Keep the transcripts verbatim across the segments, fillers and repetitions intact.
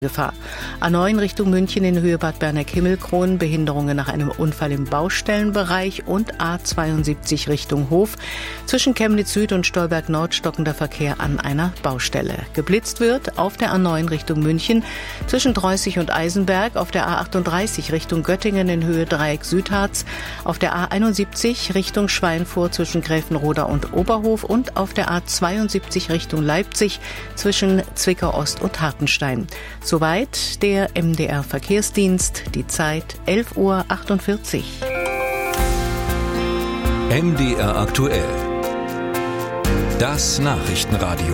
Gefahr. A neun Richtung München in Höhe Bad Berneck-Himmelkron, Behinderungen nach einem Unfall im Baustellenbereich und A zweiundsiebzig Richtung Hof. Zwischen Chemnitz Süd und Stolberg Nord stockender Verkehr an einer Baustelle. Geblitzt wird auf der A neun Richtung München zwischen Dreußig und Eisenberg, auf der A achtunddreißig Richtung Göttingen in Höhe Dreieck Südharz, auf der A einundsiebzig Richtung Schweinfurt zwischen Gräfenroda und Oberhof und auf der A zweiundsiebzig Richtung Leipzig zwischen Zwickau Ost und Hartenstein. Soweit der M D R-Verkehrsdienst, die Zeit elf Uhr achtundvierzig. M D R aktuell. Das Nachrichtenradio.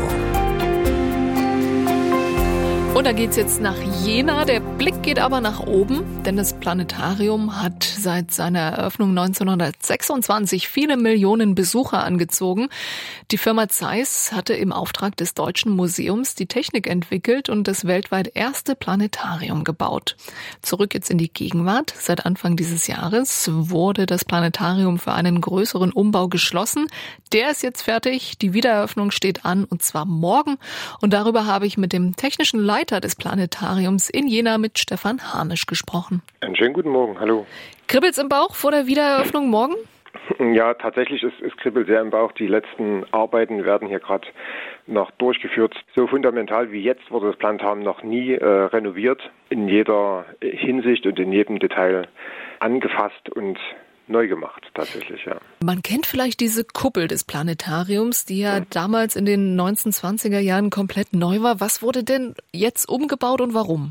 Und da geht's jetzt nach Jena. Der Blick geht aber nach oben, denn das Planetarium hat seit seiner Eröffnung neunzehnhundertsechsundzwanzig viele Millionen Besucher angezogen. Die Firma Zeiss hatte im Auftrag des Deutschen Museums die Technik entwickelt und das weltweit erste Planetarium gebaut. Zurück jetzt in die Gegenwart. Seit Anfang dieses Jahres wurde das Planetarium für einen größeren Umbau geschlossen. Der ist jetzt fertig. Die Wiedereröffnung steht an, und zwar morgen. Und darüber habe ich mit dem technischen Leiter des Planetariums in Jena mit Stefan Harnisch gesprochen. Einen schönen guten Morgen, hallo. Kribbelt's im Bauch vor der Wiedereröffnung morgen? Ja, tatsächlich, es, es kribbelt sehr im Bauch. Die letzten Arbeiten werden hier gerade noch durchgeführt. So fundamental wie jetzt wurde das Planetarium noch nie äh, renoviert, in jeder Hinsicht und in jedem Detail angefasst und neu gemacht, tatsächlich, ja. Man kennt vielleicht diese Kuppel des Planetariums, die ja damals in den neunzehnhundertzwanziger Jahren komplett neu war. Was wurde denn jetzt umgebaut und warum?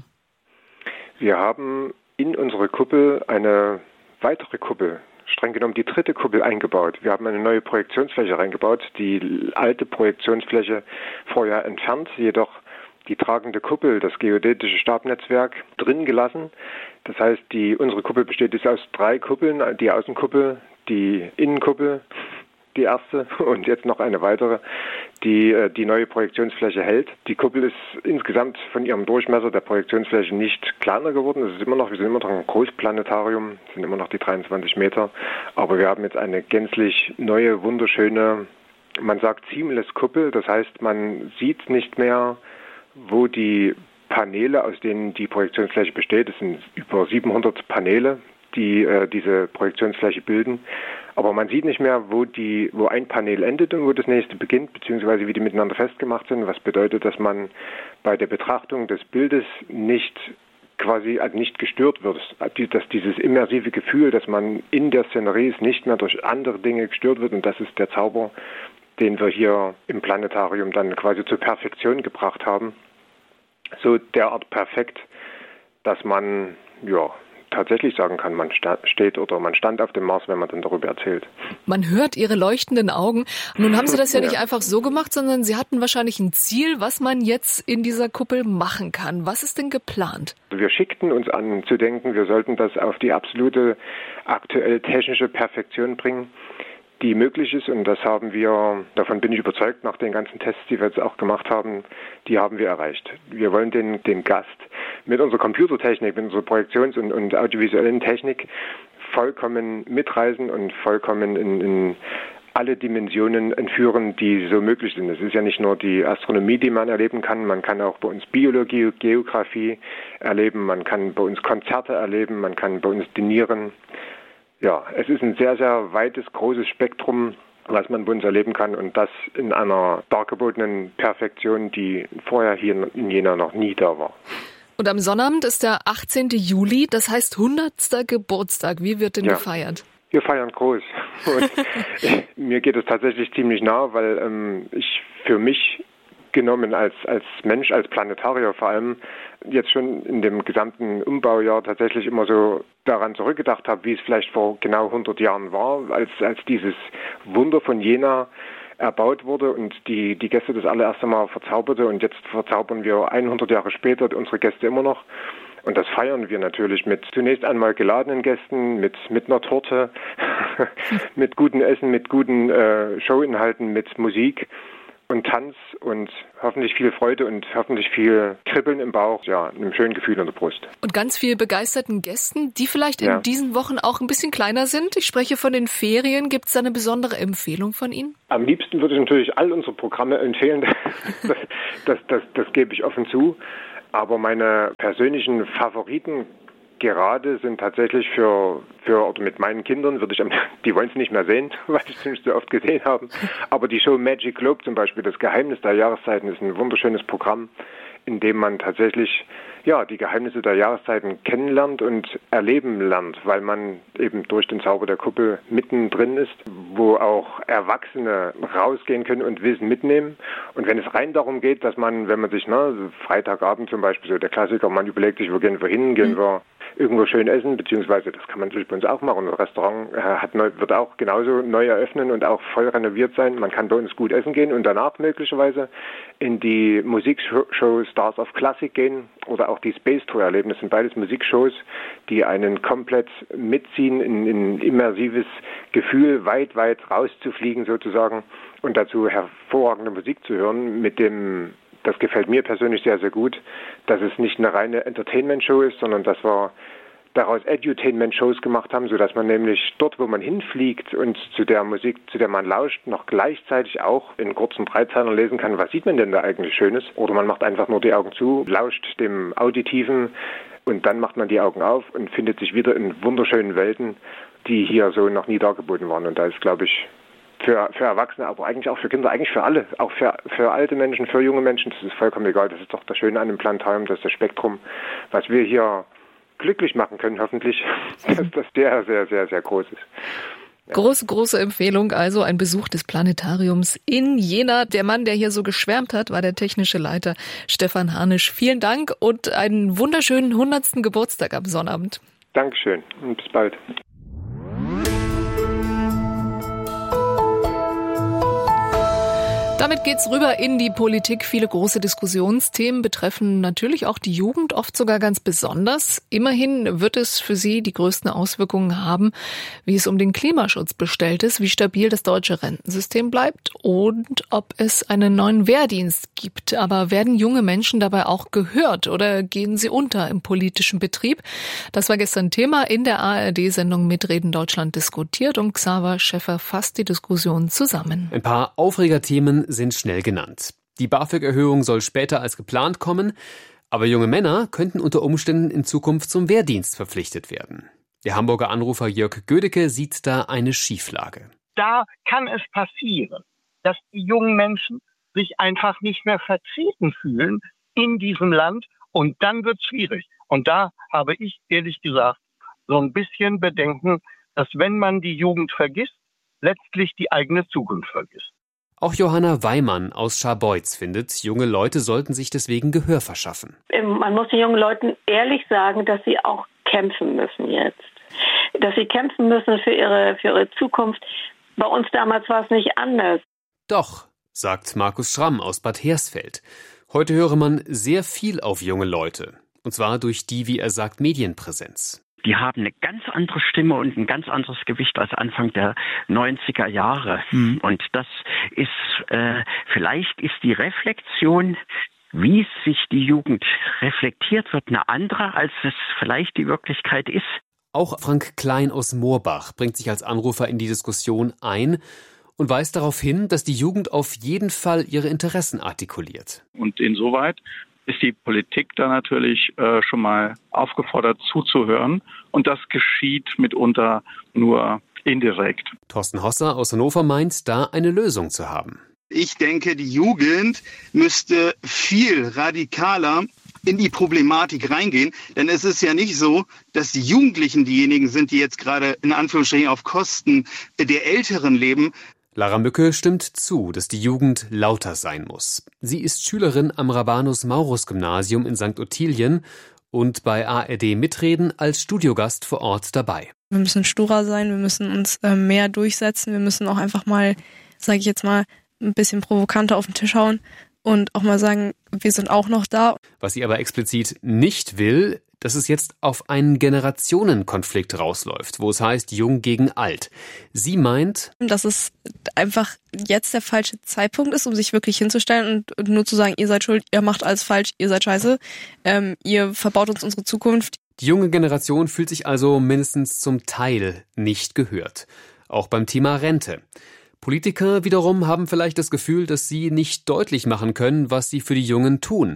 Wir haben in unsere Kuppel eine weitere Kuppel, streng genommen die dritte Kuppel, eingebaut. Wir haben eine neue Projektionsfläche reingebaut, die alte Projektionsfläche vorher entfernt, jedoch die tragende Kuppel, das geodätische Stabnetzwerk, drin gelassen. Das heißt, die, unsere Kuppel besteht jetzt aus drei Kuppeln, die Außenkuppel, die Innenkuppel, die erste, und jetzt noch eine weitere, die die neue Projektionsfläche hält. Die Kuppel ist insgesamt von ihrem Durchmesser der Projektionsfläche nicht kleiner geworden. Es ist immer noch, wir sind immer noch ein Großplanetarium, es sind immer noch die dreiundzwanzig Meter, aber wir haben jetzt eine gänzlich neue, wunderschöne, man sagt seamless Kuppel, das heißt, man sieht nicht mehr, wo die Paneele, aus denen die Projektionsfläche besteht, es sind über siebenhundert Paneele, die äh, diese Projektionsfläche bilden. Aber man sieht nicht mehr, wo die, wo ein Panel endet und wo das nächste beginnt, beziehungsweise wie die miteinander festgemacht sind. Was bedeutet, dass man bei der Betrachtung des Bildes nicht quasi also nicht gestört wird, dass dieses immersive Gefühl, dass man in der Szenerie ist, nicht mehr durch andere Dinge gestört wird. Und das ist der Zauber, den wir hier im Planetarium dann quasi zur Perfektion gebracht haben. So derart perfekt, dass man ja tatsächlich sagen kann, man sta- steht oder man stand auf dem Mars, wenn man dann darüber erzählt. Man hört Ihre leuchtenden Augen. Nun haben Sie das ja, ja nicht einfach so gemacht, sondern Sie hatten wahrscheinlich ein Ziel, was man jetzt in dieser Kuppel machen kann. Was ist denn geplant? Wir schickten uns an zu denken, wir sollten das auf die absolute aktuell technische Perfektion bringen, die möglich ist, und das haben wir, davon bin ich überzeugt, nach den ganzen Tests, die wir jetzt auch gemacht haben, die haben wir erreicht. Wir wollen den, den Gast mit unserer Computertechnik, mit unserer Projektions- und, und audiovisuellen Technik vollkommen mitreisen und vollkommen in, in alle Dimensionen entführen, die so möglich sind. Es ist ja nicht nur die Astronomie, die man erleben kann, man kann auch bei uns Biologie, Geografie erleben, man kann bei uns Konzerte erleben, man kann bei uns dinieren. Ja, es ist ein sehr, sehr weites, großes Spektrum, was man bei uns erleben kann, und das in einer dargebotenen Perfektion, die vorher hier in Jena noch nie da war. Und am Sonnabend ist der achtzehnten Juli, das heißt hundertster Geburtstag. Wie wird denn ja gefeiert? Wir feiern groß. Und mir geht es tatsächlich ziemlich nah, weil ähm, ich für mich genommen als als Mensch, als Planetarier vor allem, jetzt schon in dem gesamten Umbaujahr tatsächlich immer so daran zurückgedacht habe, wie es vielleicht vor genau hundert Jahren war, als als dieses Wunder von Jena erbaut wurde und die die Gäste das allererste Mal verzauberte, und jetzt verzaubern wir hundert Jahre später unsere Gäste immer noch. Und das feiern wir natürlich mit zunächst einmal geladenen Gästen, mit mit einer Torte, mit gutem Essen, mit guten äh, Showinhalten, mit Musik und Tanz und hoffentlich viel Freude und hoffentlich viel Kribbeln im Bauch, ja, einem schönen Gefühl in der Brust. Und ganz viel begeisterten Gästen, die vielleicht in ja. diesen Wochen auch ein bisschen kleiner sind. Ich spreche von den Ferien. Gibt es da eine besondere Empfehlung von Ihnen? Am liebsten würde ich natürlich all unsere Programme empfehlen. Das, das, das, das gebe ich offen zu. Aber meine persönlichen Favoriten gerade sind tatsächlich für, für oder mit meinen Kindern, würde ich, die wollen es nicht mehr sehen, weil sie es nicht so oft gesehen haben. Aber die Show Magic Globe zum Beispiel, das Geheimnis der Jahreszeiten, ist ein wunderschönes Programm, in dem man tatsächlich ja die Geheimnisse der Jahreszeiten kennenlernt und erleben lernt, weil man eben durch den Zauber der Kuppel mittendrin ist, wo auch Erwachsene rausgehen können und Wissen mitnehmen. Und wenn es rein darum geht, dass man, wenn man sich, ne, Freitagabend zum Beispiel, so der Klassiker, man überlegt sich, wo gehen wir hin, gehen wir irgendwo schön essen, beziehungsweise das kann man natürlich bei uns auch machen. Unser Restaurant äh, hat neu, wird auch genauso neu eröffnen und auch voll renoviert sein. Man kann bei uns gut essen gehen und danach möglicherweise in die Musikshow Stars of Classic gehen oder auch die Space Tour erleben. Das sind beides Musikshows, die einen komplett mitziehen in ein immersives Gefühl, weit, weit rauszufliegen sozusagen und dazu hervorragende Musik zu hören mit dem. Das gefällt mir persönlich sehr, sehr gut, dass es nicht eine reine Entertainment-Show ist, sondern dass wir daraus Edutainment-Shows gemacht haben, sodass man nämlich dort, wo man hinfliegt und zu der Musik, zu der man lauscht, noch gleichzeitig auch in kurzen Dreiteilern lesen kann, was sieht man denn da eigentlich Schönes? Oder man macht einfach nur die Augen zu, lauscht dem Auditiven und dann macht man die Augen auf und findet sich wieder in wunderschönen Welten, die hier so noch nie dargeboten waren. Und da ist, glaube ich, Für, für Erwachsene, aber eigentlich auch für Kinder, eigentlich für alle, auch für, für alte Menschen, für junge Menschen, das ist vollkommen egal. Das ist doch das Schöne an dem Planetarium, dass das Spektrum, was wir hier glücklich machen können, hoffentlich, dass das sehr, sehr, sehr, sehr groß ist. Ja. Große, große Empfehlung, also ein Besuch des Planetariums in Jena. Der Mann, der hier so geschwärmt hat, war der technische Leiter Stefan Harnisch. Vielen Dank und einen wunderschönen hundertsten Geburtstag am Sonnabend. Dankeschön und bis bald. Damit geht's rüber in die Politik. Viele große Diskussionsthemen betreffen natürlich auch die Jugend, oft sogar ganz besonders. Immerhin wird es für sie die größten Auswirkungen haben, wie es um den Klimaschutz bestellt ist, wie stabil das deutsche Rentensystem bleibt und ob es einen neuen Wehrdienst gibt. Aber werden junge Menschen dabei auch gehört oder gehen sie unter im politischen Betrieb? Das war gestern Thema in der A R D-Sendung Mitreden Deutschland diskutiert und Xaver Schäffer fasst die Diskussion zusammen. Ein paar Aufregerthemen sind schnell genannt. Die BAföG-Erhöhung soll später als geplant kommen, aber junge Männer könnten unter Umständen in Zukunft zum Wehrdienst verpflichtet werden. Der Hamburger Anrufer Jörg Gödecke sieht da eine Schieflage. Da kann es passieren, dass die jungen Menschen sich einfach nicht mehr vertreten fühlen in diesem Land und dann wird es schwierig. Und da habe ich ehrlich gesagt so ein bisschen Bedenken, dass wenn man die Jugend vergisst, letztlich die eigene Zukunft vergisst. Auch Johanna Weimann aus Scharbeutz findet, junge Leute sollten sich deswegen Gehör verschaffen. Man muss den jungen Leuten ehrlich sagen, dass sie auch kämpfen müssen jetzt. Dass sie kämpfen müssen für ihre, für ihre Zukunft. Bei uns damals war es nicht anders. Doch, sagt Markus Schramm aus Bad Hersfeld. Heute höre man sehr viel auf junge Leute. Und zwar durch die, wie er sagt, Medienpräsenz. Die haben eine ganz andere Stimme und ein ganz anderes Gewicht als Anfang der neunziger Jahre. Mhm. Und das ist, äh, vielleicht ist die Reflexion, wie sich die Jugend reflektiert wird, eine andere, als es vielleicht die Wirklichkeit ist. Auch Frank Klein aus Moorbach bringt sich als Anrufer in die Diskussion ein und weist darauf hin, dass die Jugend auf jeden Fall ihre Interessen artikuliert. Und insoweit ist die Politik da natürlich äh, schon mal aufgefordert zuzuhören. Und das geschieht mitunter nur indirekt. Thorsten Hosser aus Hannover meint, da eine Lösung zu haben. Ich denke, die Jugend müsste viel radikaler in die Problematik reingehen. Denn es ist ja nicht so, dass die Jugendlichen diejenigen sind, die jetzt gerade in Anführungsstrichen auf Kosten der Älteren leben. Lara Mücke stimmt zu, dass die Jugend lauter sein muss. Sie ist Schülerin am Rabanus-Maurus-Gymnasium in Sankt Ottilien und bei A R D Mitreden als Studiogast vor Ort dabei. Wir müssen sturer sein, wir müssen uns äh, mehr durchsetzen, wir müssen auch einfach mal, sage ich jetzt mal, ein bisschen provokanter auf den Tisch hauen und auch mal sagen, wir sind auch noch da. Was sie aber explizit nicht will, dass es jetzt auf einen Generationenkonflikt rausläuft, wo es heißt jung gegen alt. Sie meint, dass es einfach jetzt der falsche Zeitpunkt ist, um sich wirklich hinzustellen und nur zu sagen, ihr seid schuld, ihr macht alles falsch, ihr seid scheiße, ähm, ihr verbaut uns unsere Zukunft. Die junge Generation fühlt sich also mindestens zum Teil nicht gehört. Auch beim Thema Rente. Politiker wiederum haben vielleicht das Gefühl, dass sie nicht deutlich machen können, was sie für die Jungen tun.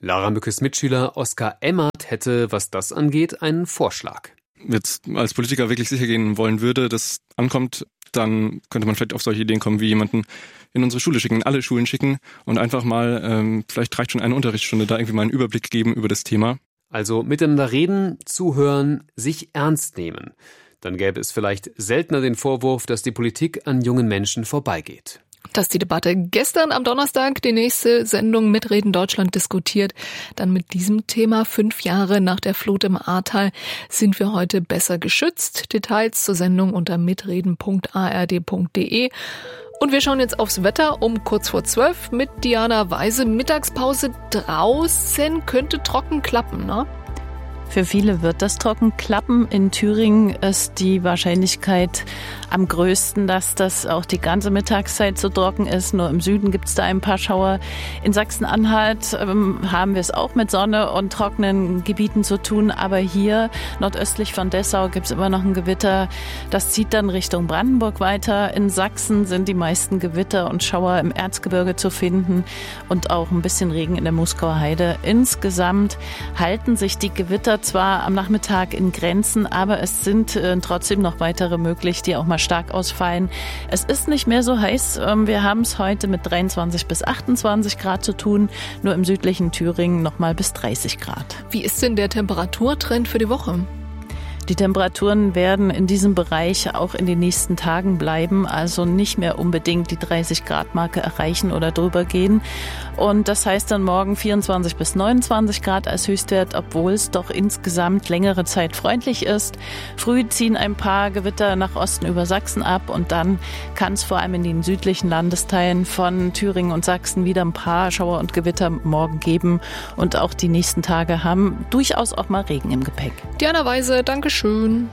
Lara Mückes Mitschüler Oskar Emmert hätte, was das angeht, einen Vorschlag. Jetzt als Politiker wirklich sicher gehen wollen würde, dass ankommt, dann könnte man vielleicht auf solche Ideen kommen, wie jemanden in unsere Schule schicken, in alle Schulen schicken und einfach mal, ähm, vielleicht reicht schon eine Unterrichtsstunde, da irgendwie mal einen Überblick geben über das Thema. Also miteinander reden, zuhören, sich ernst nehmen. Dann gäbe es vielleicht seltener den Vorwurf, dass die Politik an jungen Menschen vorbeigeht. Dass die Debatte gestern am Donnerstag die nächste Sendung Mitreden Deutschland diskutiert. Dann mit diesem Thema fünf Jahre nach der Flut im Ahrtal sind wir heute besser geschützt. Details zur Sendung unter mitreden punkt a r d punkt d e. Und wir schauen jetzt aufs Wetter um kurz vor zwölf mit Diana Weise. Mittagspause draußen könnte trocken klappen, ne? Für viele wird das trocken klappen. In Thüringen ist die Wahrscheinlichkeit am größten, dass das auch die ganze Mittagszeit so trocken ist. Nur im Süden gibt es da ein paar Schauer. In Sachsen-Anhalt ähm, haben wir es auch mit Sonne und trockenen Gebieten zu tun. Aber hier nordöstlich von Dessau gibt es immer noch ein Gewitter. Das zieht dann Richtung Brandenburg weiter. In Sachsen sind die meisten Gewitter und Schauer im Erzgebirge zu finden und auch ein bisschen Regen in der Muskauer Heide. Insgesamt halten sich die Gewitter zwar am Nachmittag in Grenzen, aber es sind äh, trotzdem noch weitere möglich, die auch mal stark ausfallen. Es ist nicht mehr so heiß. Ähm, wir haben es heute mit dreiundzwanzig bis achtundzwanzig Grad zu tun, nur im südlichen Thüringen noch mal bis dreißig Grad. Wie ist denn der Temperaturtrend für die Woche? Die Temperaturen werden in diesem Bereich auch in den nächsten Tagen bleiben, also nicht mehr unbedingt die dreißig Grad Marke erreichen oder drüber gehen. Und das heißt dann morgen vierundzwanzig bis neunundzwanzig Grad als Höchstwert, obwohl es doch insgesamt längere Zeit freundlich ist. Früh ziehen ein paar Gewitter nach Osten über Sachsen ab und dann kann es vor allem in den südlichen Landesteilen von Thüringen und Sachsen wieder ein paar Schauer und Gewitter morgen geben. Und auch die nächsten Tage haben durchaus auch mal Regen im Gepäck. Diana Weise, danke schön.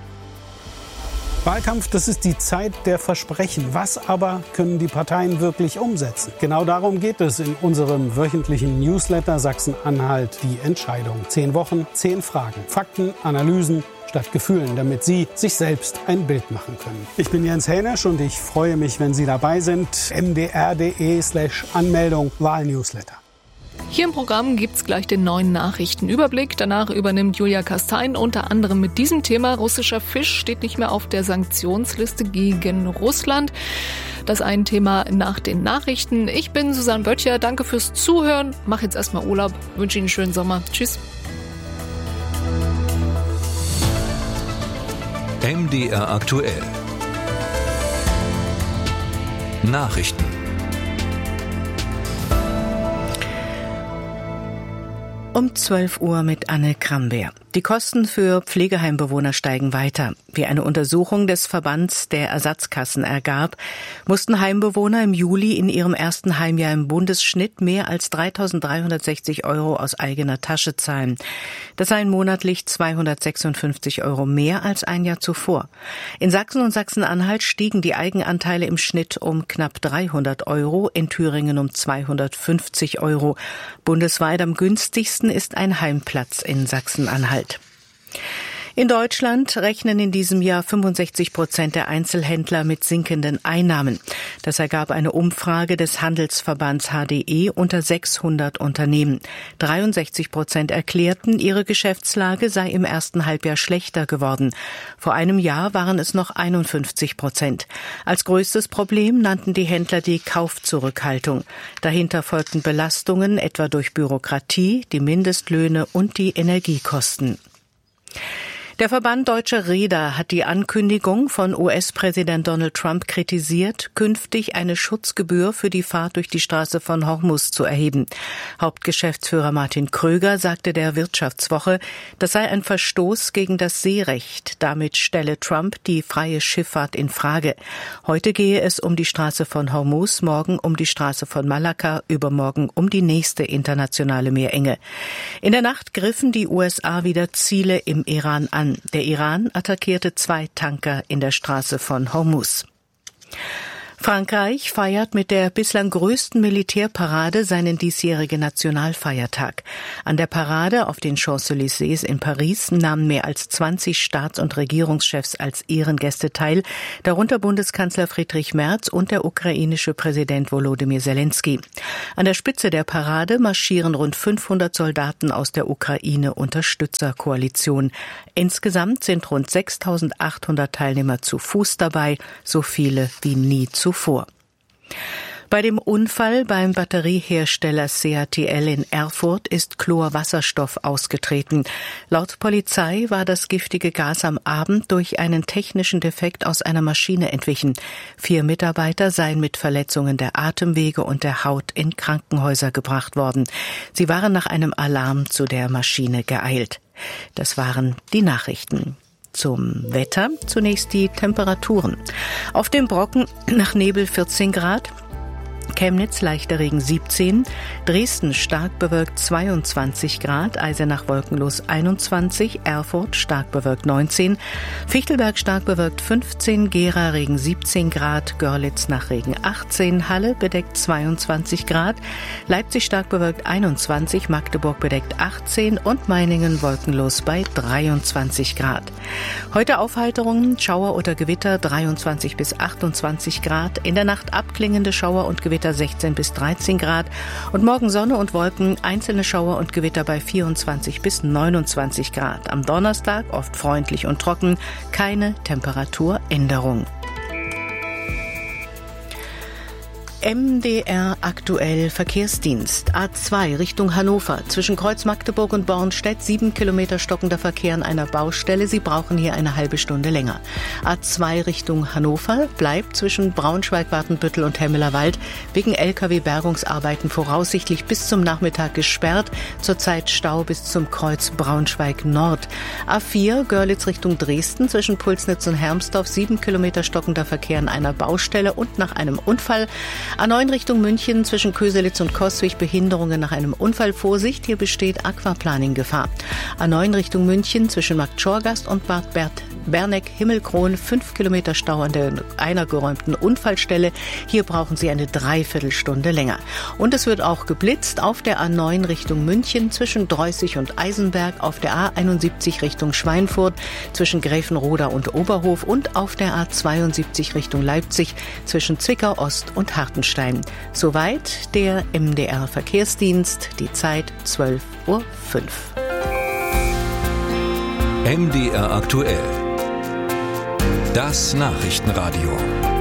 Wahlkampf, das ist die Zeit der Versprechen. Was aber können die Parteien wirklich umsetzen? Genau darum geht es in unserem wöchentlichen Newsletter Sachsen-Anhalt, die Entscheidung. Zehn Wochen, zehn Fragen, Fakten, Analysen statt Gefühlen, damit Sie sich selbst ein Bild machen können. Ich bin Jens Hänisch und ich freue mich, wenn Sie dabei sind. m d r punkt d e slash Anmeldung Wahlnewsletter. Hier im Programm gibt's gleich den neuen Nachrichtenüberblick. Danach übernimmt Julia Kastein unter anderem mit diesem Thema. Russischer Fisch steht nicht mehr auf der Sanktionsliste gegen Russland. Das ein Thema nach den Nachrichten. Ich bin Susanne Böttcher. Danke fürs Zuhören. Mach jetzt erstmal Urlaub. Wünsche Ihnen einen schönen Sommer. Tschüss. M D R aktuell. Nachrichten. Um zwölf Uhr mit Anne Krambeer. Die Kosten für Pflegeheimbewohner steigen weiter. Wie eine Untersuchung des Verbands der Ersatzkassen ergab, mussten Heimbewohner im Juli in ihrem ersten Heimjahr im Bundesschnitt mehr als dreitausenddreihundertsechzig Euro aus eigener Tasche zahlen. Das seien monatlich zweihundertsechsundfünfzig Euro mehr als ein Jahr zuvor. In Sachsen und Sachsen-Anhalt stiegen die Eigenanteile im Schnitt um knapp dreihundert Euro, in Thüringen um zweihundertfünfzig Euro. Bundesweit am günstigsten ist ein Heimplatz in Sachsen-Anhalt. In Deutschland rechnen in diesem Jahr fünfundsechzig Prozent der Einzelhändler mit sinkenden Einnahmen. Das ergab eine Umfrage des Handelsverbands H D E unter sechshundert Unternehmen. dreiundsechzig Prozent erklärten, ihre Geschäftslage sei im ersten Halbjahr schlechter geworden. Vor einem Jahr waren es noch einundfünfzig Prozent. Als größtes Problem nannten die Händler die Kaufzurückhaltung. Dahinter folgten Belastungen, etwa durch Bürokratie, die Mindestlöhne und die Energiekosten. Der Verband Deutscher Reeder hat die Ankündigung von U S-Präsident Donald Trump kritisiert, künftig eine Schutzgebühr für die Fahrt durch die Straße von Hormuz zu erheben. Hauptgeschäftsführer Martin Kröger sagte der Wirtschaftswoche, das sei ein Verstoß gegen das Seerecht. Damit stelle Trump die freie Schifffahrt in Frage. Heute gehe es um die Straße von Hormuz, morgen um die Straße von Malakka, übermorgen um die nächste internationale Meerenge. In der Nacht griffen die U S A wieder Ziele im Iran an. Der Iran attackierte zwei Tanker in der Straße von Hormuz. Frankreich feiert mit der bislang größten Militärparade seinen diesjährigen Nationalfeiertag. An der Parade auf den Champs-Élysées in Paris nahmen mehr als zwanzig Staats- und Regierungschefs als Ehrengäste teil, darunter Bundeskanzler Friedrich Merz und der ukrainische Präsident Volodymyr Zelensky. An der Spitze der Parade marschieren rund fünfhundert Soldaten aus der Ukraine-Unterstützerkoalition. Insgesamt sind rund sechstausendachthundert Teilnehmer zu Fuß dabei, so viele wie nie zuvor. Zuvor. Bei dem Unfall beim Batteriehersteller C A T L in Erfurt ist Chlorwasserstoff ausgetreten. Laut Polizei war das giftige Gas am Abend durch einen technischen Defekt aus einer Maschine entwichen. Vier Mitarbeiter seien mit Verletzungen der Atemwege und der Haut in Krankenhäuser gebracht worden. Sie waren nach einem Alarm zu der Maschine geeilt. Das waren die Nachrichten. Zum Wetter zunächst die Temperaturen. Auf dem Brocken nach Nebel vierzehn Grad, Chemnitz leichter Regen siebzehn, Dresden stark bewölkt zweiundzwanzig Grad, Eisenach wolkenlos einundzwanzig, Erfurt stark bewölkt neunzehn, Fichtelberg stark bewölkt fünfzehn, Gera Regen siebzehn Grad, Görlitz nach Regen achtzehn, Halle bedeckt zweiundzwanzig Grad, Leipzig stark bewölkt einundzwanzig, Magdeburg bedeckt achtzehn und Meiningen wolkenlos bei dreiundzwanzig Grad. Heute Aufheiterungen, Schauer oder Gewitter dreiundzwanzig bis achtundzwanzig Grad, in der Nacht abklingende Schauer und Gewitter sechzehn bis dreizehn Grad und morgen Sonne und Wolken, einzelne Schauer und Gewitter bei vierundzwanzig bis neunundzwanzig Grad. Am Donnerstag oft freundlich und trocken, keine Temperaturänderung. M D R aktuell Verkehrsdienst. A zwei Richtung Hannover. Zwischen Kreuz Magdeburg und Bornstedt sieben Kilometer stockender Verkehr an einer Baustelle. Sie brauchen hier eine halbe Stunde länger. A zwei Richtung Hannover bleibt zwischen Braunschweig, Watenbüttel und Hemmelerwald wegen L K W-Bergungsarbeiten voraussichtlich bis zum Nachmittag gesperrt. Zurzeit Stau bis zum Kreuz Braunschweig Nord. A vier Görlitz Richtung Dresden. Zwischen Pulsnitz und Hermsdorf sieben Kilometer stockender Verkehr an einer Baustelle und nach einem Unfall. A neun Richtung München zwischen Köselitz und Coswig Behinderungen nach einem Unfall. Vorsicht, hier besteht Aquaplaning-Gefahr. A neun Richtung München zwischen Markt Schorgast und Bad Bert Berneck Himmelkron fünf Kilometer Stau an der einer geräumten Unfallstelle. Hier brauchen Sie eine Dreiviertelstunde länger. Und es wird auch geblitzt auf der A neun Richtung München zwischen Dreußig und Eisenberg, auf der A einundsiebzig Richtung Schweinfurt zwischen Gräfenroda und Oberhof und auf der A zweiundsiebzig Richtung Leipzig zwischen Zwickau Ost und Hartenstein. Soweit der M D R Verkehrsdienst, die Zeit zwölf Uhr fünf. M D R aktuell. Das Nachrichtenradio.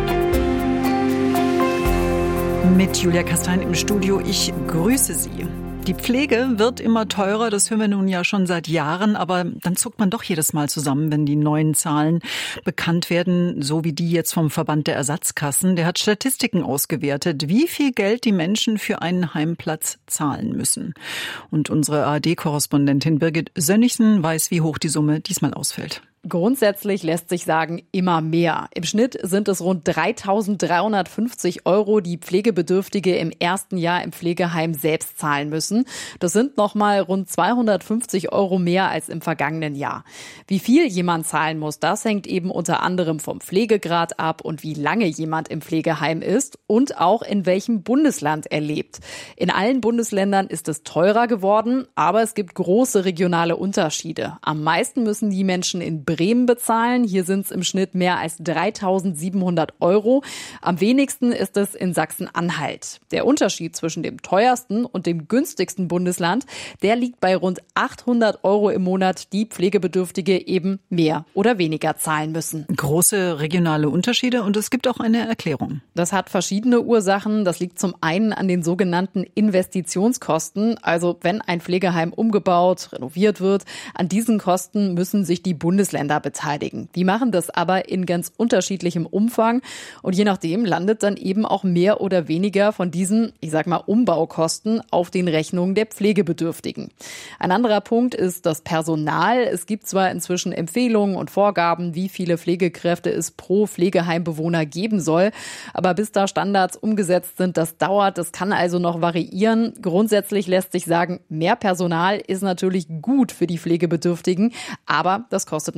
Mit Julia Kastein im Studio. Ich grüße Sie. Die Pflege wird immer teurer, das hören wir nun ja schon seit Jahren, aber dann zuckt man doch jedes Mal zusammen, wenn die neuen Zahlen bekannt werden, so wie die jetzt vom Verband der Ersatzkassen. Der hat Statistiken ausgewertet, wie viel Geld die Menschen für einen Heimplatz zahlen müssen. Und unsere A R D-Korrespondentin Birgit Sönnigsen weiß, wie hoch die Summe diesmal ausfällt. Grundsätzlich lässt sich sagen, immer mehr. Im Schnitt sind es rund dreitausenddreihundertfünfzig Euro, die Pflegebedürftige im ersten Jahr im Pflegeheim selbst zahlen müssen. Das sind nochmal rund zweihundertfünfzig Euro mehr als im vergangenen Jahr. Wie viel jemand zahlen muss, das hängt eben unter anderem vom Pflegegrad ab und wie lange jemand im Pflegeheim ist und auch in welchem Bundesland er lebt. In allen Bundesländern ist es teurer geworden, aber es gibt große regionale Unterschiede. Am meisten müssen die Menschen in Bremen bezahlen. Hier sind es im Schnitt mehr als dreitausendsiebenhundert Euro. Am wenigsten ist es in Sachsen-Anhalt. Der Unterschied zwischen dem teuersten und dem günstigsten Bundesland, der liegt bei rund achthundert Euro im Monat, die Pflegebedürftige eben mehr oder weniger zahlen müssen. Große regionale Unterschiede und es gibt auch eine Erklärung. Das hat verschiedene Ursachen. Das liegt zum einen an den sogenannten Investitionskosten. Also wenn ein Pflegeheim umgebaut, renoviert wird, an diesen Kosten müssen sich die Bundesländer beteiligen. Die machen das aber in ganz unterschiedlichem Umfang und je nachdem landet dann eben auch mehr oder weniger von diesen, ich sag mal, Umbaukosten auf den Rechnungen der Pflegebedürftigen. Ein anderer Punkt ist das Personal. Es gibt zwar inzwischen Empfehlungen und Vorgaben, wie viele Pflegekräfte es pro Pflegeheimbewohner geben soll, aber bis da Standards umgesetzt sind, das dauert, das kann also noch variieren. Grundsätzlich lässt sich sagen, mehr Personal ist natürlich gut für die Pflegebedürftigen, aber das kostet natürlich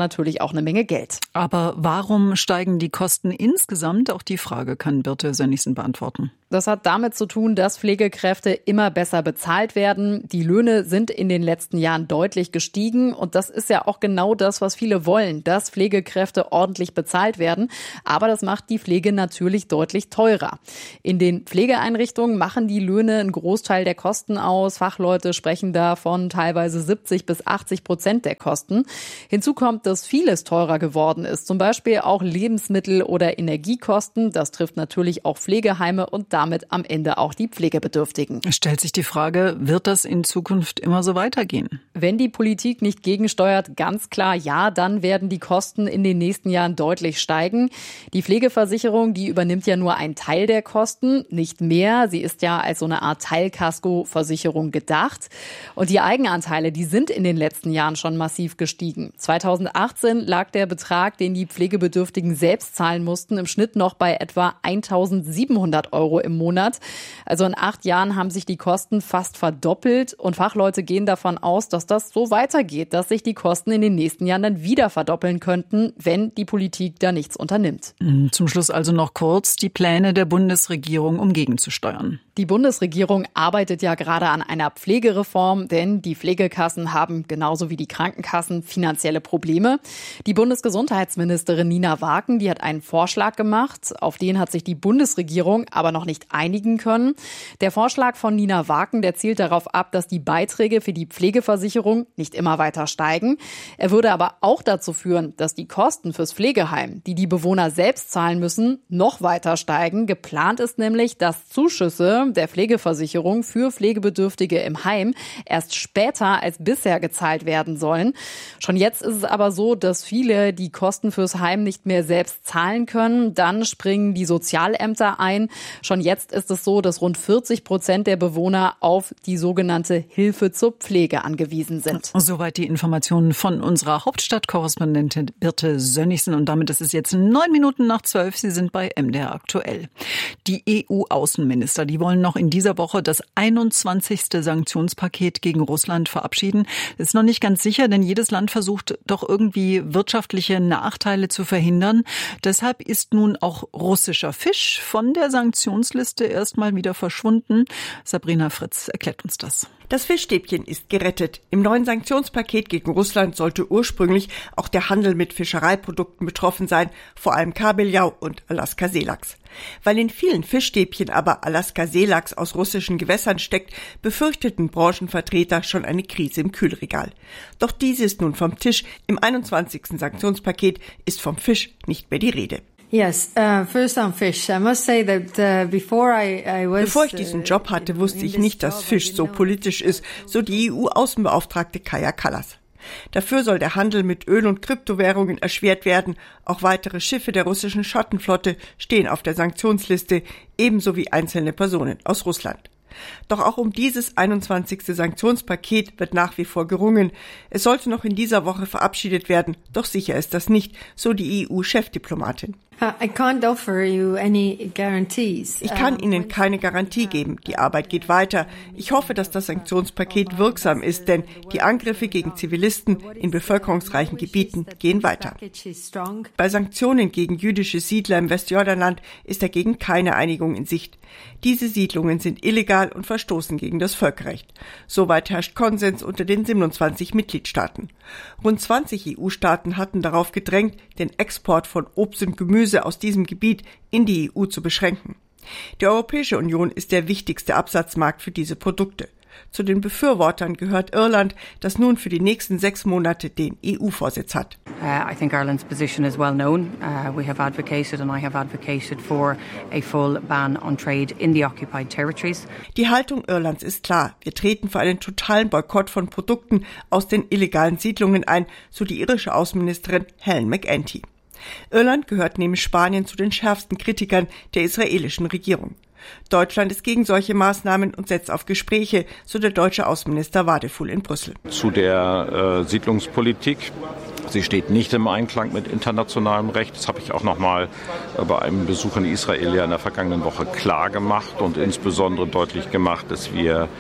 natürlich auch eine Menge Geld. Aber warum steigen die Kosten insgesamt? Auch die Frage kann Birte Sönnigsen beantworten. Das hat damit zu tun, dass Pflegekräfte immer besser bezahlt werden. Die Löhne sind in den letzten Jahren deutlich gestiegen. Und das ist ja auch genau das, was viele wollen, dass Pflegekräfte ordentlich bezahlt werden. Aber das macht die Pflege natürlich deutlich teurer. In den Pflegeeinrichtungen machen die Löhne einen Großteil der Kosten aus. Fachleute sprechen da von teilweise siebzig bis achtzig Prozent der Kosten. Hinzu kommt, dass vieles teurer geworden ist. Zum Beispiel auch Lebensmittel- oder Energiekosten. Das trifft natürlich auch Pflegeheime und damit am Ende auch die Pflegebedürftigen. Es stellt sich die Frage, wird das in Zukunft immer so weitergehen? Wenn die Politik nicht gegensteuert, ganz klar ja, dann werden die Kosten in den nächsten Jahren deutlich steigen. Die Pflegeversicherung, die übernimmt ja nur einen Teil der Kosten, nicht mehr. Sie ist ja als so eine Art Teilkaskoversicherung gedacht. Und die Eigenanteile, die sind in den letzten Jahren schon massiv gestiegen. zweitausendachtzehn lag der Betrag, den die Pflegebedürftigen selbst zahlen mussten, im Schnitt noch bei etwa eintausendsiebenhundert Euro im Monat. Also in acht Jahren haben sich die Kosten fast verdoppelt und Fachleute gehen davon aus, dass das so weitergeht, dass sich die Kosten in den nächsten Jahren dann wieder verdoppeln könnten, wenn die Politik da nichts unternimmt. Zum Schluss also noch kurz die Pläne der Bundesregierung, um gegenzusteuern. Die Bundesregierung arbeitet ja gerade an einer Pflegereform, denn die Pflegekassen haben genauso wie die Krankenkassen finanzielle Probleme. Die Bundesgesundheitsministerin Nina Waken, die hat einen Vorschlag gemacht, auf den hat sich die Bundesregierung aber noch nicht einigen können. Der Vorschlag von Nina Waken, der zielt darauf ab, dass die Beiträge für die Pflegeversicherung nicht immer weiter steigen. Er würde aber auch dazu führen, dass die Kosten fürs Pflegeheim, die die Bewohner selbst zahlen müssen, noch weiter steigen. Geplant ist nämlich, dass Zuschüsse der Pflegeversicherung für Pflegebedürftige im Heim erst später als bisher gezahlt werden sollen. Schon jetzt ist es aber so, dass viele die Kosten fürs Heim nicht mehr selbst zahlen können. Dann springen die Sozialämter ein. Schon jetzt ist es so, dass rund vierzig Prozent der Bewohner auf die sogenannte Hilfe zur Pflege angewiesen sind. Soweit die Informationen von unserer Hauptstadtkorrespondentin Birte Sönnigsen. Und damit ist es jetzt neun Minuten nach zwölf. Sie sind bei M D R aktuell. Die E U-Außenminister, die wollen noch in dieser Woche das einundzwanzigste Sanktionspaket gegen Russland verabschieden. Ist noch nicht ganz sicher, denn jedes Land versucht doch irgendwie wirtschaftliche Nachteile zu verhindern. Deshalb ist nun auch russischer Fisch von der Sanktionsliste erstmal wieder verschwunden. Sabrina Fritz erklärt uns das. Das Fischstäbchen ist gerettet. Im neuen Sanktionspaket gegen Russland sollte ursprünglich auch der Handel mit Fischereiprodukten betroffen sein, vor allem Kabeljau und Alaska-Seelachs. Weil in vielen Fischstäbchen aber Alaska-Seelachs aus russischen Gewässern steckt, befürchteten Branchenvertreter schon eine Krise im Kühlregal. Doch diese ist nun vom Tisch. Im einundzwanzigsten Sanktionspaket ist vom Fisch nicht mehr die Rede. Yes, uh, first on fish. I must say that uh, before I, I was. Bevor ich diesen Job hatte, wusste ich nicht, dass Fisch so politisch ist, so die E U-Außenbeauftragte Kaja Kallas. Dafür soll der Handel mit Öl- und Kryptowährungen erschwert werden. Auch weitere Schiffe der russischen Schottenflotte stehen auf der Sanktionsliste, ebenso wie einzelne Personen aus Russland. Doch auch um dieses einundzwanzigste Sanktionspaket wird nach wie vor gerungen. Es sollte noch in dieser Woche verabschiedet werden, doch sicher ist das nicht, so die E U-Chefdiplomatin. I can't offer you any guarantees. Ich kann Ihnen keine Garantie geben. Die Arbeit geht weiter. Ich hoffe, dass das Sanktionspaket wirksam ist, denn die Angriffe gegen Zivilisten in bevölkerungsreichen Gebieten gehen weiter. Bei Sanktionen gegen jüdische Siedler im Westjordanland ist dagegen keine Einigung in Sicht. Diese Siedlungen sind illegal und verstoßen gegen das Völkerrecht. Soweit herrscht Konsens unter den siebenundzwanzig Mitgliedstaaten. Rund zwanzig E U-Staaten hatten darauf gedrängt, den Export von Obst und Gemüse aus diesem Gebiet in die E U zu beschränken. Die Europäische Union ist der wichtigste Absatzmarkt für diese Produkte. Zu den Befürwortern gehört Irland, das nun für die nächsten sechs Monate den E U-Vorsitz hat. Uh, I think Ireland's position is well known. Uh, we have advocated and I have advocated for a full ban on trade in the occupied territories. Die Haltung Irlands ist klar. Wir treten für einen totalen Boykott von Produkten aus den illegalen Siedlungen ein, so die irische Außenministerin Helen McEntee. Irland gehört neben Spanien zu den schärfsten Kritikern der israelischen Regierung. Deutschland ist gegen solche Maßnahmen und setzt auf Gespräche, so der deutsche Außenminister Wadefuhl in Brüssel. Zu der äh, Siedlungspolitik. Sie steht nicht im Einklang mit internationalem Recht. Das habe ich auch noch mal bei einem Besuch in Israel ja in der vergangenen Woche klar gemacht und insbesondere deutlich gemacht, dass wir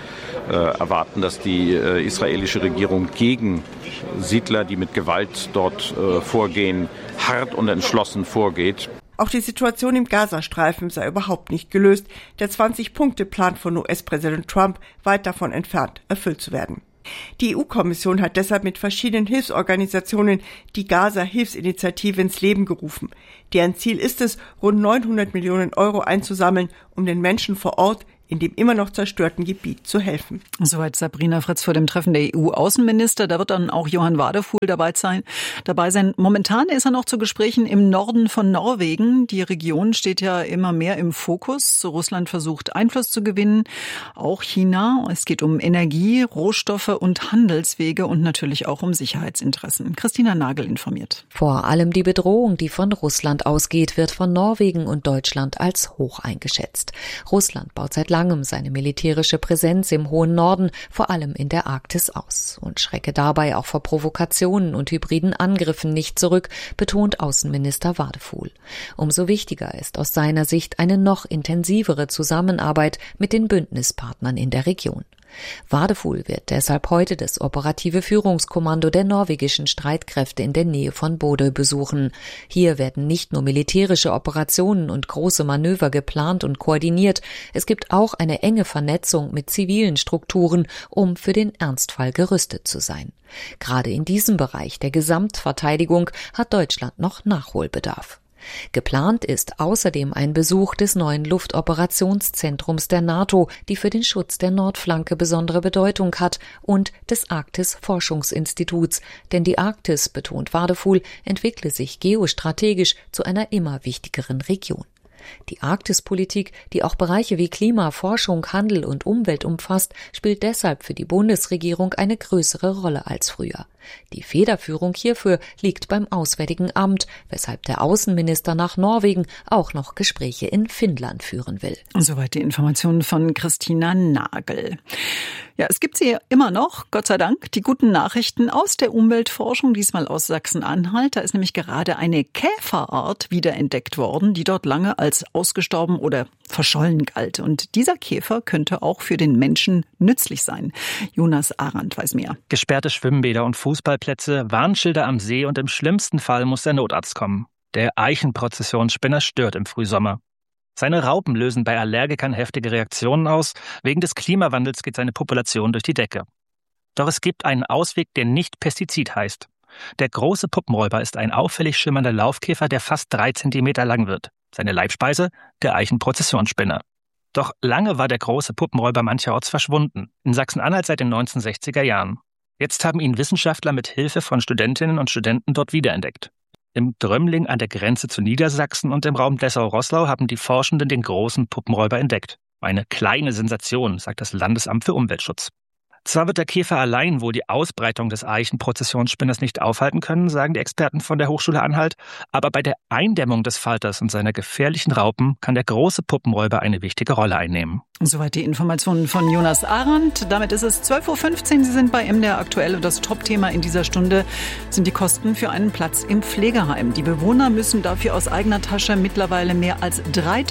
äh, erwarten, dass die äh, israelische Regierung gegen Siedler, die mit Gewalt dort äh, vorgehen, hart und entschlossen vorgeht. Auch die Situation im Gazastreifen sei überhaupt nicht gelöst. Der zwanzig-Punkte-Plan von U S-Präsident Trump weit davon entfernt, erfüllt zu werden. Die E U-Kommission hat deshalb mit verschiedenen Hilfsorganisationen die Gaza-Hilfsinitiative ins Leben gerufen. Deren Ziel ist es, rund neunhundert Millionen Euro einzusammeln, um den Menschen vor Ort in dem immer noch zerstörten Gebiet zu helfen. Soweit Sabrina Fritz vor dem Treffen der E U-Außenminister. Da wird dann auch Johann Wadefuhl dabei sein. Dabei sein. Momentan ist er noch zu Gesprächen im Norden von Norwegen. Die Region steht ja immer mehr im Fokus. Russland versucht, Einfluss zu gewinnen. Auch China. Es geht um Energie, Rohstoffe und Handelswege und natürlich auch um Sicherheitsinteressen. Christina Nagel informiert. Vor allem die Bedrohung, die von Russland ausgeht, wird von Norwegen und Deutschland als hoch eingeschätzt. Russland baut seit langem seine militärische Präsenz im hohen Norden, vor allem in der Arktis, aus und schrecke dabei auch vor Provokationen und hybriden Angriffen nicht zurück, betont Außenminister Wadefuhl. Umso wichtiger ist aus seiner Sicht eine noch intensivere Zusammenarbeit mit den Bündnispartnern in der Region. Wadefuhl wird deshalb heute das operative Führungskommando der norwegischen Streitkräfte in der Nähe von Bodø besuchen. Hier werden nicht nur militärische Operationen und große Manöver geplant und koordiniert, es gibt auch eine enge Vernetzung mit zivilen Strukturen, um für den Ernstfall gerüstet zu sein. Gerade in diesem Bereich der Gesamtverteidigung hat Deutschland noch Nachholbedarf. Geplant ist außerdem ein Besuch des neuen Luftoperationszentrums der NATO, die für den Schutz der Nordflanke besondere Bedeutung hat, und des Arktis-Forschungsinstituts, denn die Arktis, betont Wadefuhl, entwickle sich geostrategisch zu einer immer wichtigeren Region. Die Arktispolitik, die auch Bereiche wie Klima, Forschung, Handel und Umwelt umfasst, spielt deshalb für die Bundesregierung eine größere Rolle als früher. Die Federführung hierfür liegt beim Auswärtigen Amt, weshalb der Außenminister nach Norwegen auch noch Gespräche in Finnland führen will. Und soweit die Informationen von Christina Nagel. Ja, es gibt sie immer noch, Gott sei Dank, die guten Nachrichten aus der Umweltforschung, diesmal aus Sachsen-Anhalt. Da ist nämlich gerade eine Käferart wiederentdeckt worden, die dort lange als ausgestorben oder verschollen galt. Und dieser Käfer könnte auch für den Menschen nützlich sein. Jonas Arendt weiß mehr. Gesperrte Schwimmbäder und Fußballplätze, Warnschilder am See und im schlimmsten Fall muss der Notarzt kommen. Der Eichenprozessionsspinner stört im Frühsommer. Seine Raupen lösen bei Allergikern heftige Reaktionen aus. Wegen des Klimawandels geht seine Population durch die Decke. Doch es gibt einen Ausweg, der nicht Pestizid heißt. Der große Puppenräuber ist ein auffällig schimmernder Laufkäfer, der fast drei Zentimeter lang wird. Seine Leibspeise? Der Eichenprozessionsspinner. Doch lange war der große Puppenräuber mancherorts verschwunden. In Sachsen-Anhalt seit den neunzehnhundertsechziger Jahren. Jetzt haben ihn Wissenschaftler mit Hilfe von Studentinnen und Studenten dort wiederentdeckt. Im Drömling an der Grenze zu Niedersachsen und im Raum Dessau-Roßlau haben die Forschenden den großen Puppenräuber entdeckt. Eine kleine Sensation, sagt das Landesamt für Umweltschutz. Zwar wird der Käfer allein wohl die Ausbreitung des Eichenprozessionsspinners nicht aufhalten können, sagen die Experten von der Hochschule Anhalt, aber bei der Eindämmung des Falters und seiner gefährlichen Raupen kann der große Puppenräuber eine wichtige Rolle einnehmen. Soweit die Informationen von Jonas Arendt. Damit ist es zwölf Uhr fünfzehn. Sie sind bei M D R aktuell und das Top-Thema in dieser Stunde sind die Kosten für einen Platz im Pflegeheim. Die Bewohner müssen dafür aus eigener Tasche mittlerweile mehr als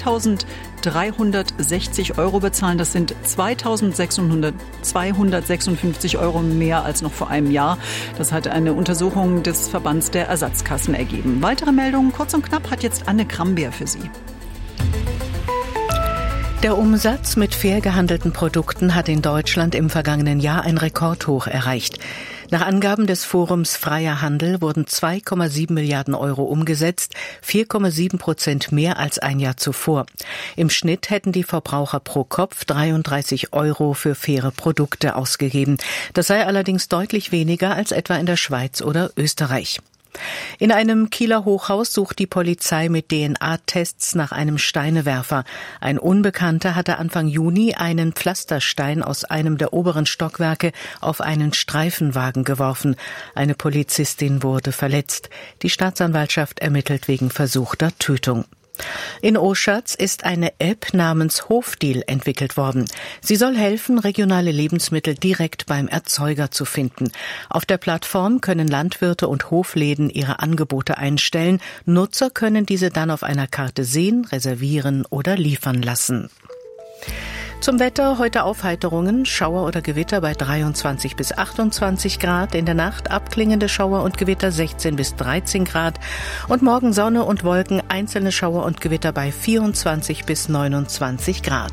dreitausenddreihundertsechzig Euro bezahlen. Das sind zweitausendsechshundertsechsundfünfzig Euro mehr als noch vor einem Jahr. Das hat eine Untersuchung des Verbands der Ersatzkassen ergeben. Weitere Meldungen, kurz und knapp, hat jetzt Anne Krambeer für Sie. Der Umsatz mit fair gehandelten Produkten hat in Deutschland im vergangenen Jahr ein Rekordhoch erreicht. Nach Angaben des Forums Freier Handel wurden zwei Komma sieben Milliarden Euro umgesetzt, vier Komma sieben Prozent mehr als ein Jahr zuvor. Im Schnitt hätten die Verbraucher pro Kopf dreiunddreißig Euro für faire Produkte ausgegeben. Das sei allerdings deutlich weniger als etwa in der Schweiz oder Österreich. In einem Kieler Hochhaus sucht die Polizei mit D N A-Tests nach einem Steinewerfer. Ein Unbekannter hatte Anfang Juni einen Pflasterstein aus einem der oberen Stockwerke auf einen Streifenwagen geworfen. Eine Polizistin wurde verletzt. Die Staatsanwaltschaft ermittelt wegen versuchter Tötung. In Oschatz ist eine App namens Hofdeal entwickelt worden. Sie soll helfen, regionale Lebensmittel direkt beim Erzeuger zu finden. Auf der Plattform können Landwirte und Hofläden ihre Angebote einstellen. Nutzer können diese dann auf einer Karte sehen, reservieren oder liefern lassen. Zum Wetter heute Aufheiterungen, Schauer oder Gewitter bei dreiundzwanzig bis achtundzwanzig Grad, in der Nacht abklingende Schauer und Gewitter sechzehn bis dreizehn Grad und morgen Sonne und Wolken, einzelne Schauer und Gewitter bei vierundzwanzig bis neunundzwanzig Grad.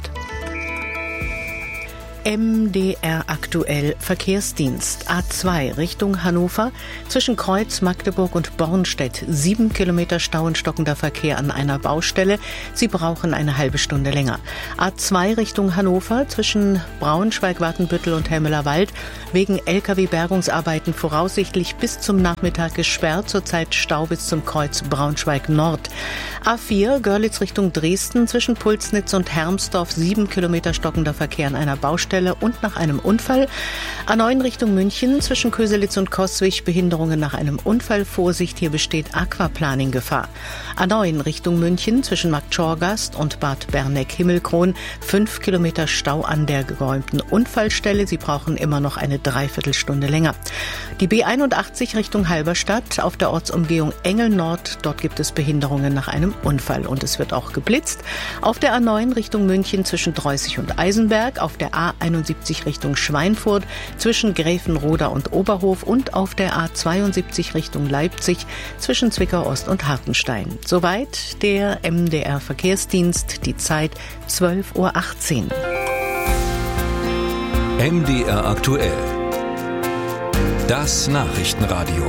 M D R aktuell Verkehrsdienst A zwei Richtung Hannover zwischen Kreuz, Magdeburg und Bornstedt. Sieben Kilometer Stau und stockender Verkehr an einer Baustelle. Sie brauchen eine halbe Stunde länger. A zwei Richtung Hannover zwischen Braunschweig, Watenbüttel und Helmelerwald wegen L K W-Bergungsarbeiten voraussichtlich bis zum Nachmittag gesperrt. Zurzeit Stau bis zum Kreuz Braunschweig Nord. A vier Görlitz Richtung Dresden zwischen Pulsnitz und Hermsdorf. Sieben Kilometer stockender Verkehr an einer Baustelle und nach einem Unfall. A neun Richtung München zwischen Köselitz und Coswig Behinderungen nach einem Unfall. Vorsicht, hier besteht Aquaplaning-Gefahr. A neun Richtung München zwischen Marktschorgast und Bad Berneck-Himmelkron. Fünf Kilometer Stau an der geräumten Unfallstelle. Sie brauchen immer noch eine Dreiviertelstunde länger. Die B einundachtzig Richtung Halberstadt auf der Ortsumgehung Engel Nord. Dort gibt es Behinderungen nach einem Unfall und es wird auch geblitzt. Auf der A neun Richtung München zwischen Dreußig und Eisenberg. Auf der A einundsiebzig Richtung Schweinfurt zwischen Gräfenroda und Oberhof und auf der A zweiundsiebzig Richtung Leipzig zwischen Zwickau Ost und Hartenstein. Soweit der M D R Verkehrsdienst, die Zeit zwölf Uhr achtzehn. M D R aktuell. Das Nachrichtenradio.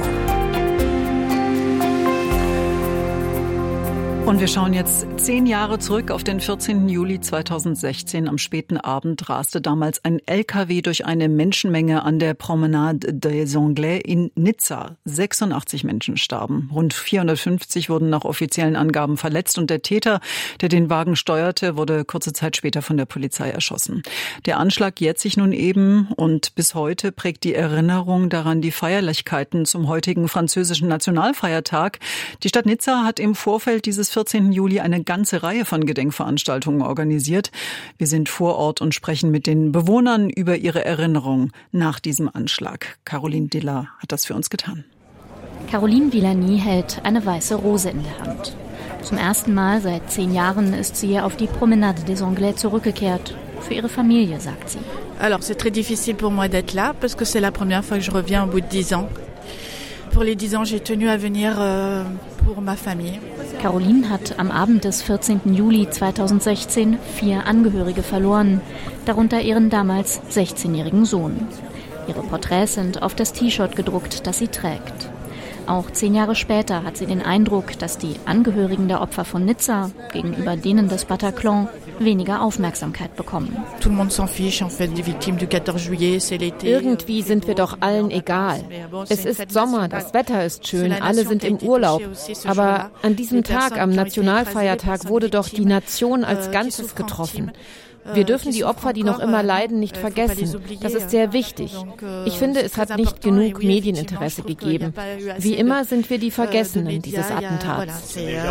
Und wir schauen jetzt zehn Jahre zurück auf den vierzehnten Juli zweitausendsechzehn. Am späten Abend raste damals ein L K W durch eine Menschenmenge an der Promenade des Anglais in Nizza. sechsundachtzig Menschen starben. Rund vierhundertfünfzig wurden nach offiziellen Angaben verletzt und der Täter, der den Wagen steuerte, wurde kurze Zeit später von der Polizei erschossen. Der Anschlag jährt sich nun eben und bis heute prägt die Erinnerung daran die Feierlichkeiten zum heutigen französischen Nationalfeiertag. Die Stadt Nizza hat im Vorfeld dieses vierzehnten Juli eine ganze Reihe von Gedenkveranstaltungen organisiert. Wir sind vor Ort und sprechen mit den Bewohnern über ihre Erinnerung nach diesem Anschlag. Caroline Diller hat das für uns getan. Caroline Villani hält eine weiße Rose in der Hand. Zum ersten Mal seit zehn Jahren ist sie auf die Promenade des Anglais zurückgekehrt. Für ihre Familie, sagt sie. Alors, c'est très difficile pour moi d'être là, parce que c'est la première fois que je reviens au bout de dix ans. Pour les dix ans, j'ai tenu à venir euh, pour ma famille. Caroline hat am Abend des vierzehnten Juli zweitausendsechzehn vier Angehörige verloren, darunter ihren damals sechzehnjährigen Sohn. Ihre Porträts sind auf das T-Shirt gedruckt, das sie trägt. Auch zehn Jahre später hat sie den Eindruck, dass die Angehörigen der Opfer von Nizza gegenüber denen des Bataclan weniger Aufmerksamkeit bekommen. Irgendwie sind wir doch allen egal. Es ist Sommer, das Wetter ist schön, alle sind im Urlaub. Aber an diesem Tag, am Nationalfeiertag, wurde doch die Nation als Ganzes getroffen. Wir dürfen die Opfer, die noch immer leiden, nicht vergessen. Das ist sehr wichtig. Ich finde, es hat nicht genug Medieninteresse gegeben. Wie immer sind wir die Vergessenen dieses Attentats.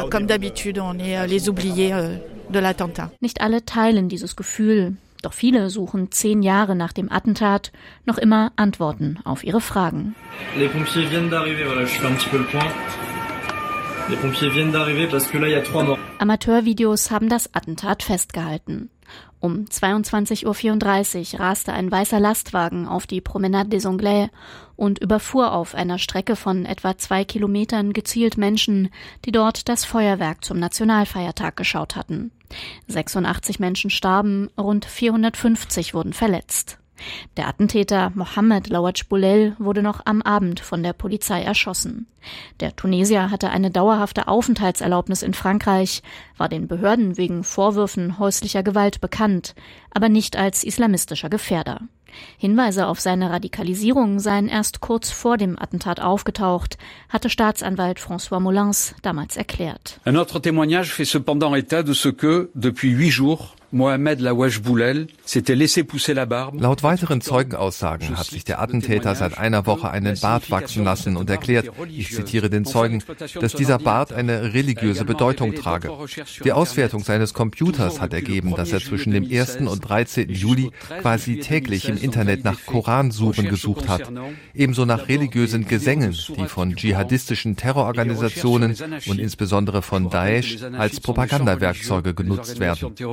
Nicht alle teilen dieses Gefühl. Doch viele suchen zehn Jahre nach dem Attentat noch immer Antworten auf ihre Fragen. Les pompiers viennent d'arriver, voilà, je fais un petit peu le point. Les pompiers viennent d'arriver parce que là il y a trois morts. Amateurvideos haben das Attentat festgehalten. Um zweiundzwanzig Uhr vierunddreißig raste ein weißer Lastwagen auf die Promenade des Anglais und überfuhr auf einer Strecke von etwa zwei Kilometern gezielt Menschen, die dort das Feuerwerk zum Nationalfeiertag geschaut hatten. sechsundachtzig Menschen starben, rund vierhundertfünfzig wurden verletzt. Der Attentäter Mohamed Laouadj Boulel wurde noch am Abend von der Polizei erschossen. Der Tunesier hatte eine dauerhafte Aufenthaltserlaubnis in Frankreich, war den Behörden wegen Vorwürfen häuslicher Gewalt bekannt, aber nicht als islamistischer Gefährder. Hinweise auf seine Radikalisierung seien erst kurz vor dem Attentat aufgetaucht, hatte Staatsanwalt François Molins damals erklärt. Un autre témoignage fait cependant état de ce que, depuis huit jours, Mohamed Laouadj Boulel s'était laissé pousser la barbe. Laut weiteren Zeugenaussagen hat sich der Attentäter seit einer Woche einen Bart wachsen lassen und erklärt, ich zitiere den Zeugen, dass dieser Bart eine religiöse Bedeutung trage. Die Auswertung seines Computers hat ergeben, dass er zwischen dem ersten und dreizehnten Juli quasi täglich im Internet nach Koransuren gesucht hat. Ebenso nach religiösen Gesängen, die von dschihadistischen Terrororganisationen und insbesondere von Daesh als Propagandawerkzeuge genutzt werden.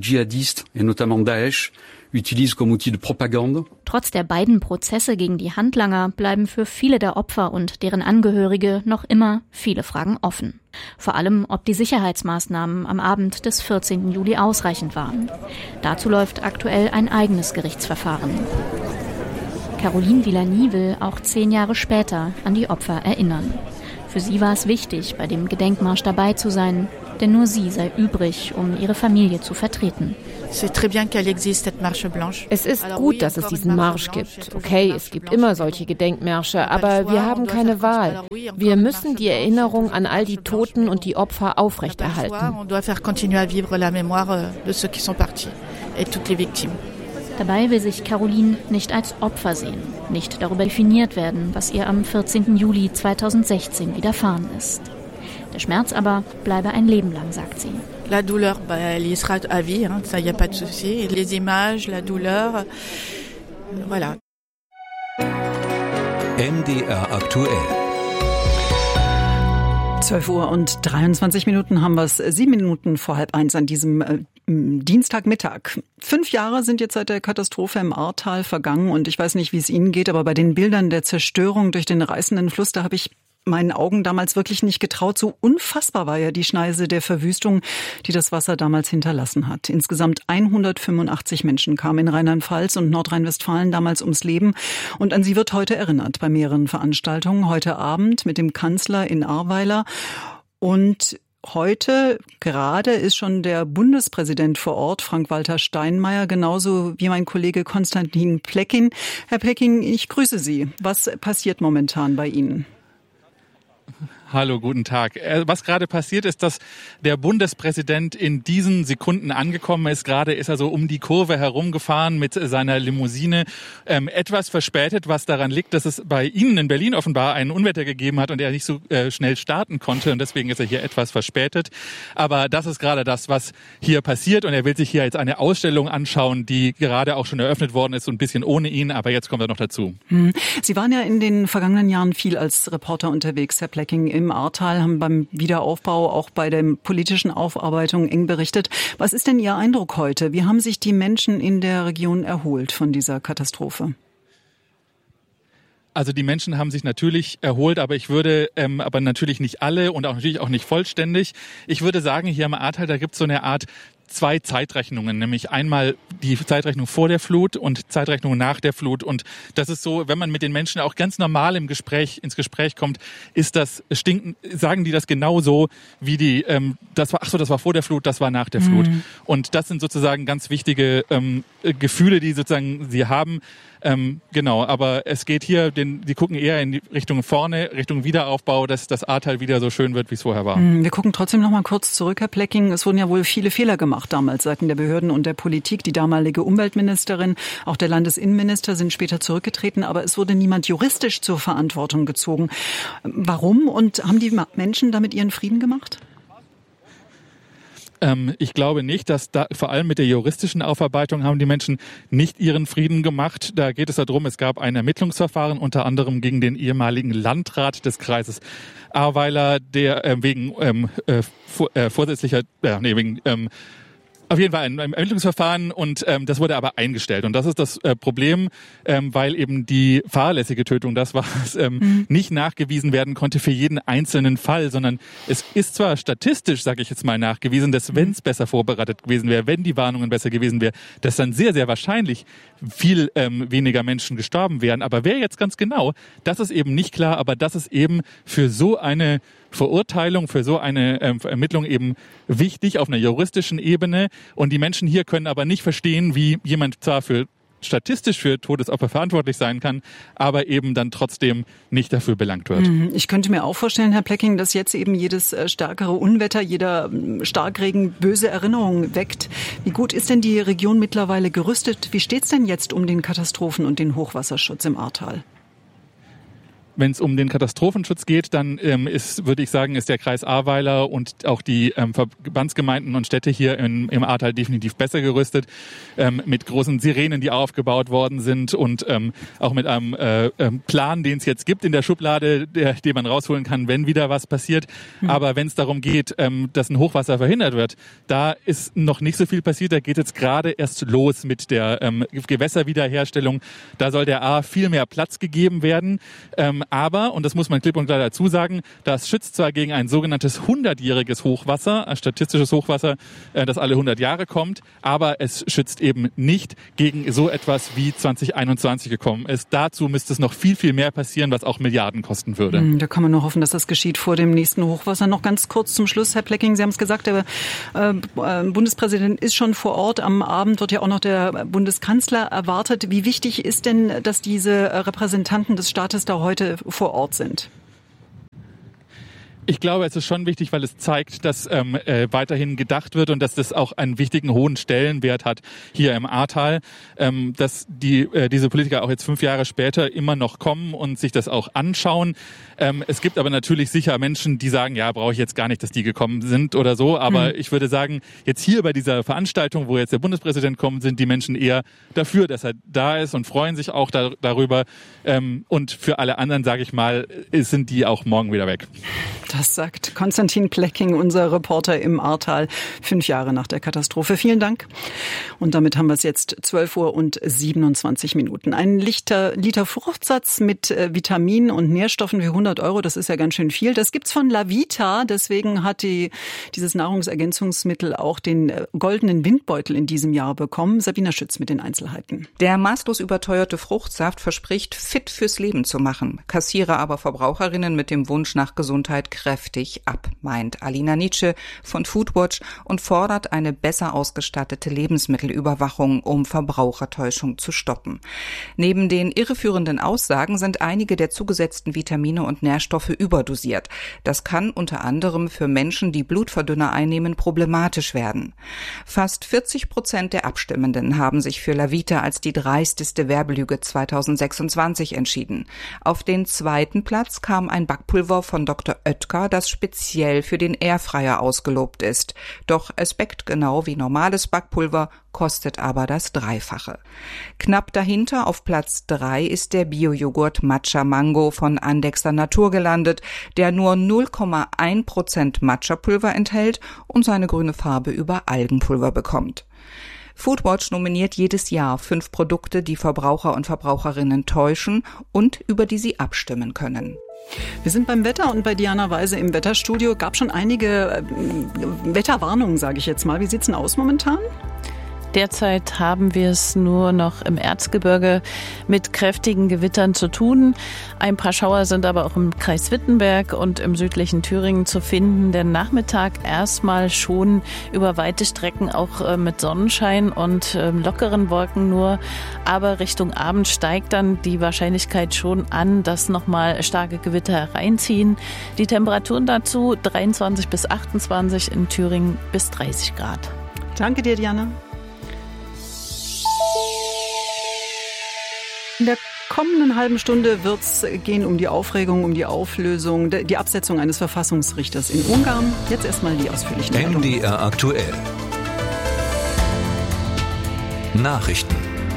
djihadistes et notamment Daesh utilisent comme outil de propagande. Trotz der beiden Prozesse gegen die Handlanger bleiben für viele der Opfer und deren Angehörige noch immer viele Fragen offen. Vor allem, ob die Sicherheitsmaßnahmen am Abend des vierzehnten Juli ausreichend waren. Dazu läuft aktuell ein eigenes Gerichtsverfahren. Caroline Villani will auch zehn Jahre später an die Opfer erinnern. Für sie war es wichtig, bei dem Gedenkmarsch dabei zu sein, denn nur sie sei übrig, um ihre Familie zu vertreten. Es ist gut, dass es diesen Marsch gibt. Okay, es gibt immer solche Gedenkmärsche, aber wir haben keine Wahl. Wir müssen die Erinnerung an all die Toten und die Opfer aufrechterhalten. Dabei will sich Caroline nicht als Opfer sehen, nicht darüber definiert werden, was ihr am vierzehnten Juli zweitausendsechzehn widerfahren ist. Der Schmerz aber bleibe ein Leben lang, sagt sie. La douleur, bah, elle y sera à vie, hein, ça y a pas de souci. Les images, la douleur, voilà. M D R aktuell. zwölf Uhr und dreiundzwanzig Minuten haben wir es, sieben Minuten vor halb eins an diesem äh, Dienstagmittag. Fünf Jahre sind jetzt seit der Katastrophe im Ahrtal vergangen und ich weiß nicht, wie es Ihnen geht, aber bei den Bildern der Zerstörung durch den reißenden Fluss, da habe ich meinen Augen damals wirklich nicht getraut. So unfassbar war ja die Schneise der Verwüstung, die das Wasser damals hinterlassen hat. Insgesamt hundertfünfundachtzig Menschen kamen in Rheinland-Pfalz und Nordrhein-Westfalen damals ums Leben. Und an sie wird heute erinnert bei mehreren Veranstaltungen. Heute Abend mit dem Kanzler in Ahrweiler. Und heute gerade ist schon der Bundespräsident vor Ort, Frank-Walter Steinmeier, genauso wie mein Kollege Konstantin Plekin. Herr Plekin, ich grüße Sie. Was passiert momentan bei Ihnen? Hallo, guten Tag. Was gerade passiert ist, dass der Bundespräsident in diesen Sekunden angekommen ist. Gerade ist er so um die Kurve herumgefahren mit seiner Limousine. Ähm, etwas verspätet, was daran liegt, dass es bei Ihnen in Berlin offenbar ein Unwetter gegeben hat und er nicht so äh, schnell starten konnte. Und deswegen ist er hier etwas verspätet. Aber das ist gerade das, was hier passiert. Und er will sich hier jetzt eine Ausstellung anschauen, die gerade auch schon eröffnet worden ist, so ein bisschen ohne ihn. Aber jetzt kommt er noch dazu. Sie waren ja in den vergangenen Jahren viel als Reporter unterwegs, Herr Plekin, im Ahrtal, haben beim Wiederaufbau, auch bei der politischen Aufarbeitung eng berichtet. Was ist denn Ihr Eindruck heute? Wie haben sich die Menschen in der Region erholt von dieser Katastrophe? Also die Menschen haben sich natürlich erholt, aber ich würde, ähm, aber natürlich nicht alle und auch natürlich auch nicht vollständig. Ich würde sagen, hier im Ahrtal, da gibt es so eine Art zwei Zeitrechnungen, nämlich einmal die Zeitrechnung vor der Flut und Zeitrechnung nach der Flut. Und das ist so, wenn man mit den Menschen auch ganz normal im Gespräch ins Gespräch kommt, ist das stinken, sagen die das genauso wie die, ähm, das war, ach so, das war vor der Flut, das war nach der Flut. Mhm. Und das sind sozusagen ganz wichtige ähm, Gefühle, die sozusagen sie haben. Ähm, genau, aber es geht hier, den, die gucken eher in die Richtung vorne, Richtung Wiederaufbau, dass das Ahrtal wieder so schön wird, wie es vorher war. Wir gucken trotzdem noch mal kurz zurück, Herr Plekin. Es wurden ja wohl viele Fehler gemacht damals seitens der Behörden und der Politik. Die damalige Umweltministerin, auch der Landesinnenminister sind später zurückgetreten, aber es wurde niemand juristisch zur Verantwortung gezogen. Warum? Und haben die Menschen damit ihren Frieden gemacht? Ähm, ich glaube nicht, dass da vor allem mit der juristischen Aufarbeitung haben die Menschen nicht ihren Frieden gemacht. Da geht es darum, es gab ein Ermittlungsverfahren unter anderem gegen den ehemaligen Landrat des Kreises Ahrweiler, der äh, wegen ähm, äh, vor, äh, vorsätzlicher, äh, nee, wegen ähm, auf jeden Fall ein, ein Ermittlungsverfahren und ähm, das wurde aber eingestellt. Und das ist das äh, Problem, ähm, weil eben die fahrlässige Tötung, das war es, ähm, mhm. nicht nachgewiesen werden konnte für jeden einzelnen Fall, sondern es ist zwar statistisch, sage ich jetzt mal, nachgewiesen, dass wenn es besser vorbereitet gewesen wäre, wenn die Warnungen besser gewesen wären, dass dann sehr, sehr wahrscheinlich viel ähm, weniger Menschen gestorben wären. Aber wer jetzt ganz genau, das ist eben nicht klar, aber das ist eben für so eine Verurteilung, für so eine ähm, Ermittlung eben wichtig auf einer juristischen Ebene. Und die Menschen hier können aber nicht verstehen, wie jemand zwar für statistisch für Todesopfer verantwortlich sein kann, aber eben dann trotzdem nicht dafür belangt wird. Ich könnte mir auch vorstellen, Herr Plekin, dass jetzt eben jedes stärkere Unwetter, jeder Starkregen böse Erinnerungen weckt. Wie gut ist denn die Region mittlerweile gerüstet? Wie steht es denn jetzt um den Katastrophen- und den Hochwasserschutz im Ahrtal? wenn es um den Katastrophenschutz geht, dann ähm, ist, würde ich sagen, ist der Kreis Ahrweiler und auch die ähm, Verbandsgemeinden und Städte hier in, im Ahrtal definitiv besser gerüstet, ähm, mit großen Sirenen, die aufgebaut worden sind und ähm, auch mit einem äh, Plan, den es jetzt gibt in der Schublade, der, den man rausholen kann, wenn wieder was passiert. Mhm. Aber wenn es darum geht, ähm, dass ein Hochwasser verhindert wird, da ist noch nicht so viel passiert. Da geht jetzt gerade erst los mit der ähm, Gewässerwiederherstellung. Da soll der Ahr viel mehr Platz gegeben werden. Ähm, aber, und das muss man klipp und klar dazu sagen, das schützt zwar gegen ein sogenanntes hundertjähriges Hochwasser, ein statistisches Hochwasser, äh, das alle hundert Jahre kommt, aber es schützt eben nicht gegen so etwas wie zwanzig einundzwanzig gekommen ist. Dazu müsste es noch viel, viel mehr passieren, was auch Milliarden kosten würde. Da kann man nur hoffen, dass das geschieht vor dem nächsten Hochwasser. Noch ganz kurz zum Schluss, Herr Plecking, Sie haben es gesagt, der äh, Bundespräsident ist schon vor Ort. Am Abend wird ja auch noch der Bundeskanzler erwartet. Wie wichtig ist denn, dass diese Repräsentanten des Staates da heute vor Ort sind? Ich glaube, es ist schon wichtig, weil es zeigt, dass ähm, äh, weiterhin gedacht wird und dass das auch einen wichtigen hohen Stellenwert hat hier im Ahrtal, ähm, dass die äh, diese Politiker auch jetzt fünf Jahre später immer noch kommen und sich das auch anschauen. Ähm, es gibt aber natürlich sicher Menschen, die sagen, ja, brauche ich jetzt gar nicht, dass die gekommen sind oder so. Aber mhm. ich würde sagen, jetzt hier bei dieser Veranstaltung, wo jetzt der Bundespräsident kommt, sind die Menschen eher dafür, dass er da ist und freuen sich auch da, darüber. Ähm, und für alle anderen, sage ich mal, sind die auch morgen wieder weg. Das sagt Konstantin Plecking, unser Reporter im Ahrtal, fünf Jahre nach der Katastrophe. Vielen Dank. Und damit haben wir es jetzt zwölf Uhr und siebenundzwanzig Minuten. Ein Liter, Liter Fruchtsatz mit äh, Vitaminen und Nährstoffen für hundert Euro, das ist ja ganz schön viel. Das gibt's von Lavita. Deswegen hat die, dieses Nahrungsergänzungsmittel auch den äh, goldenen Windbeutel in diesem Jahr bekommen. Sabina Schütz mit den Einzelheiten. Der maßlos überteuerte Fruchtsaft verspricht, fit fürs Leben zu machen, kassiere aber Verbraucherinnen mit dem Wunsch nach Gesundheit kräftig ab, meint Alina Nietzsche von Foodwatch und fordert eine besser ausgestattete Lebensmittelüberwachung, um Verbrauchertäuschung zu stoppen. Neben den irreführenden Aussagen sind einige der zugesetzten Vitamine und Nährstoffe überdosiert. Das kann unter anderem für Menschen, die Blutverdünner einnehmen, problematisch werden. Fast vierzig Prozent der Abstimmenden haben sich für Lavita als die dreisteste Werbelüge zweitausendsechsundzwanzig entschieden. Auf den zweiten Platz kam ein Backpulver von Doktor Oetker, das speziell für den Airfryer ausgelobt ist. Doch es backt genau wie normales Backpulver, kostet aber das Dreifache. Knapp dahinter auf Platz drei ist der Bio-Joghurt Matcha Mango von Andexer Natur gelandet, der nur null Komma eins Prozent Matcha-Pulver enthält und seine grüne Farbe über Algenpulver bekommt. Foodwatch nominiert jedes Jahr fünf Produkte, die Verbraucher und Verbraucherinnen täuschen und über die sie abstimmen können. Wir sind beim Wetter und bei Diana Weise im Wetterstudio. Gab schon einige äh, Wetterwarnungen, sage ich jetzt mal. Wie sieht's denn aus momentan? Derzeit haben wir es nur noch im Erzgebirge mit kräftigen Gewittern zu tun. Ein paar Schauer sind aber auch im Kreis Wittenberg und im südlichen Thüringen zu finden. Der Nachmittag erstmal schon über weite Strecken auch mit Sonnenschein und lockeren Wolken nur. Aber Richtung Abend steigt dann die Wahrscheinlichkeit schon an, dass nochmal starke Gewitter hereinziehen. Die Temperaturen dazu dreiundzwanzig bis achtundzwanzig, in Thüringen bis dreißig Grad. Danke dir, Diana. In der kommenden halben Stunde wird es gehen um die Aufregung, um die Auflösung, die Absetzung eines Verfassungsrichters in Ungarn. Jetzt erstmal die ausführlichen M D R aktuell. Nachrichten.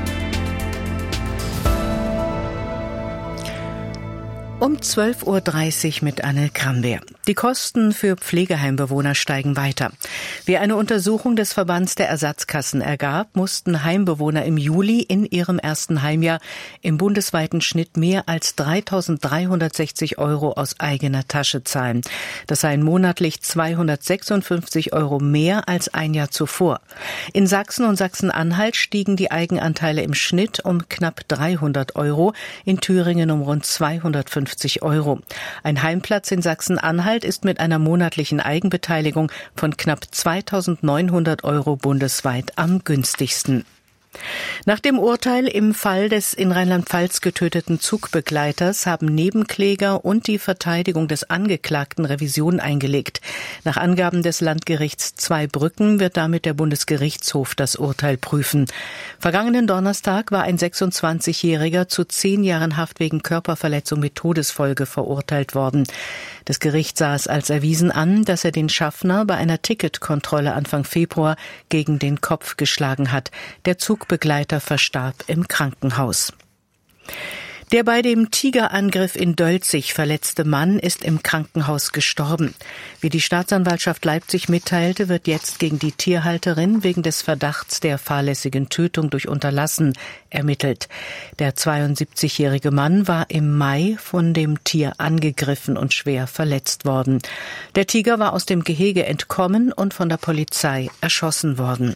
Um zwölf Uhr dreißig mit Anne Krambeer. Die Kosten für Pflegeheimbewohner steigen weiter. Wie eine Untersuchung des Verbands der Ersatzkassen ergab, mussten Heimbewohner im Juli in ihrem ersten Heimjahr im bundesweiten Schnitt mehr als dreitausenddreihundertsechzig Euro aus eigener Tasche zahlen. Das seien monatlich zweihundertsechsundfünfzig Euro mehr als ein Jahr zuvor. In Sachsen und Sachsen-Anhalt stiegen die Eigenanteile im Schnitt um knapp dreihundert Euro, in Thüringen um rund zweihundertfünfzig Euro. Ein Heimplatz in Sachsen-Anhalt ist mit einer monatlichen Eigenbeteiligung von knapp zweitausendneunhundert Euro bundesweit am günstigsten. Nach dem Urteil im Fall des in Rheinland-Pfalz getöteten Zugbegleiters haben Nebenkläger und die Verteidigung des Angeklagten Revision eingelegt. Nach Angaben des Landgerichts Zweibrücken wird damit der Bundesgerichtshof das Urteil prüfen. Vergangenen Donnerstag war ein sechsundzwanzigjähriger zu zehn Jahren Haft wegen Körperverletzung mit Todesfolge verurteilt worden. Das Gericht sah es als erwiesen an, dass er den Schaffner bei einer Ticketkontrolle Anfang Februar gegen den Kopf geschlagen hat. Der Zugbegleiter verstarb im Krankenhaus. Der bei dem Tigerangriff in Dölzig verletzte Mann ist im Krankenhaus gestorben. Wie die Staatsanwaltschaft Leipzig mitteilte, wird jetzt gegen die Tierhalterin wegen des Verdachts der fahrlässigen Tötung durch Unterlassen ermittelt. Der zweiundsiebzigjährige Mann war im Mai von dem Tier angegriffen und schwer verletzt worden. Der Tiger war aus dem Gehege entkommen und von der Polizei erschossen worden.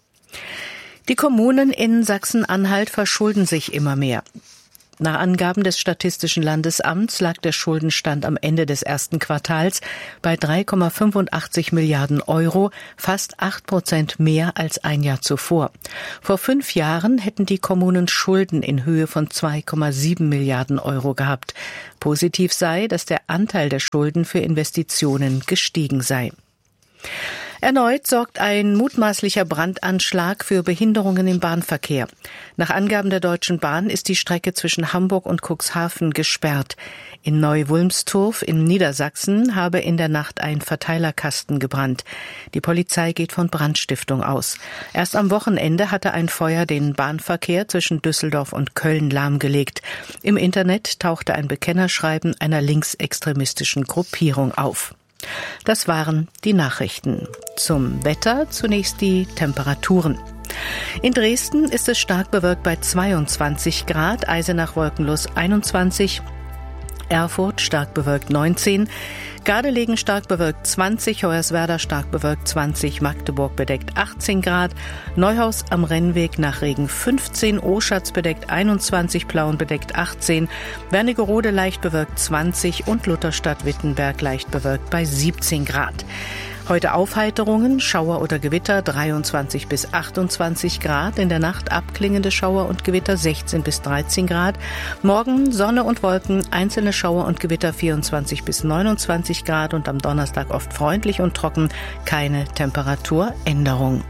Die Kommunen in Sachsen-Anhalt verschulden sich immer mehr. Nach Angaben des Statistischen Landesamts lag der Schuldenstand am Ende des ersten Quartals bei drei Komma fünfundachtzig Milliarden Euro, fast acht Prozent mehr als ein Jahr zuvor. Vor fünf Jahren hätten die Kommunen Schulden in Höhe von zwei Komma sieben Milliarden Euro gehabt. Positiv sei, dass der Anteil der Schulden für Investitionen gestiegen sei. Erneut sorgt ein mutmaßlicher Brandanschlag für Behinderungen im Bahnverkehr. Nach Angaben der Deutschen Bahn ist die Strecke zwischen Hamburg und Cuxhaven gesperrt. In Neu-Wulmstorf in Niedersachsen habe in der Nacht ein Verteilerkasten gebrannt. Die Polizei geht von Brandstiftung aus. Erst am Wochenende hatte ein Feuer den Bahnverkehr zwischen Düsseldorf und Köln lahmgelegt. Im Internet tauchte ein Bekennerschreiben einer linksextremistischen Gruppierung auf. Das waren die Nachrichten. Zum Wetter zunächst die Temperaturen. In Dresden ist es stark bewölkt bei zweiundzwanzig Grad, Eisenach wolkenlos einundzwanzig, Erfurt stark bewölkt neunzehn, Gardelegen stark bewölkt zwanzig, Hoyerswerda stark bewölkt zwanzig, Magdeburg bedeckt achtzehn Grad, Neuhaus am Rennweg nach Regen fünfzehn, Oschatz bedeckt einundzwanzig, Plauen bedeckt achtzehn, Wernigerode leicht bewölkt zwanzig und Lutherstadt-Wittenberg leicht bewölkt bei siebzehn Grad. Heute Aufheiterungen, Schauer oder Gewitter dreiundzwanzig bis achtundzwanzig Grad, in der Nacht abklingende Schauer und Gewitter sechzehn bis dreizehn Grad. Morgen Sonne und Wolken, einzelne Schauer und Gewitter vierundzwanzig bis neunundzwanzig Grad und am Donnerstag oft freundlich und trocken, keine Temperaturänderung.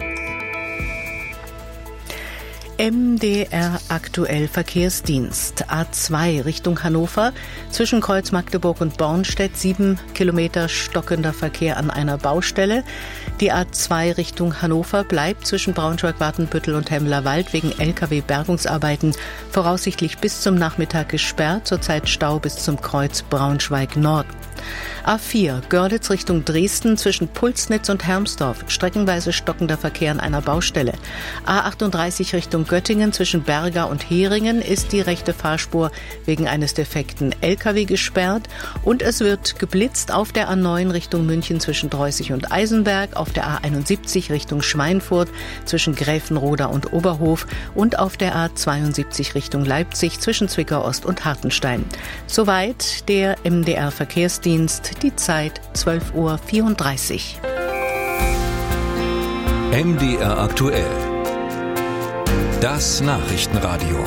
M D R aktuell Verkehrsdienst. A zwei Richtung Hannover. Zwischen Kreuz Magdeburg und Bornstedt sieben Kilometer stockender Verkehr an einer Baustelle. Die A zwei Richtung Hannover bleibt zwischen Braunschweig-Watenbüttel und Hemmerwald wegen L K W-Bergungsarbeiten voraussichtlich bis zum Nachmittag gesperrt. Zurzeit Stau bis zum Kreuz Braunschweig Nord. A vier Görlitz Richtung Dresden zwischen Pulsnitz und Hermsdorf. Streckenweise stockender Verkehr an einer Baustelle. A achtunddreißig Richtung Göttingen zwischen Berga und Heringen ist die rechte Fahrspur wegen eines defekten L K W gesperrt. Und es wird geblitzt auf der A neun Richtung München zwischen Dreußig und Eisenberg, auf der A einundsiebzig Richtung Schweinfurt zwischen Gräfenroda und Oberhof und auf der A zweiundsiebzig Richtung Leipzig zwischen Zwickau Ost und Hartenstein. Soweit der M D R Verkehrsdienst. Die Zeit zwölf Uhr vierunddreißig. M D R aktuell. Das Nachrichtenradio.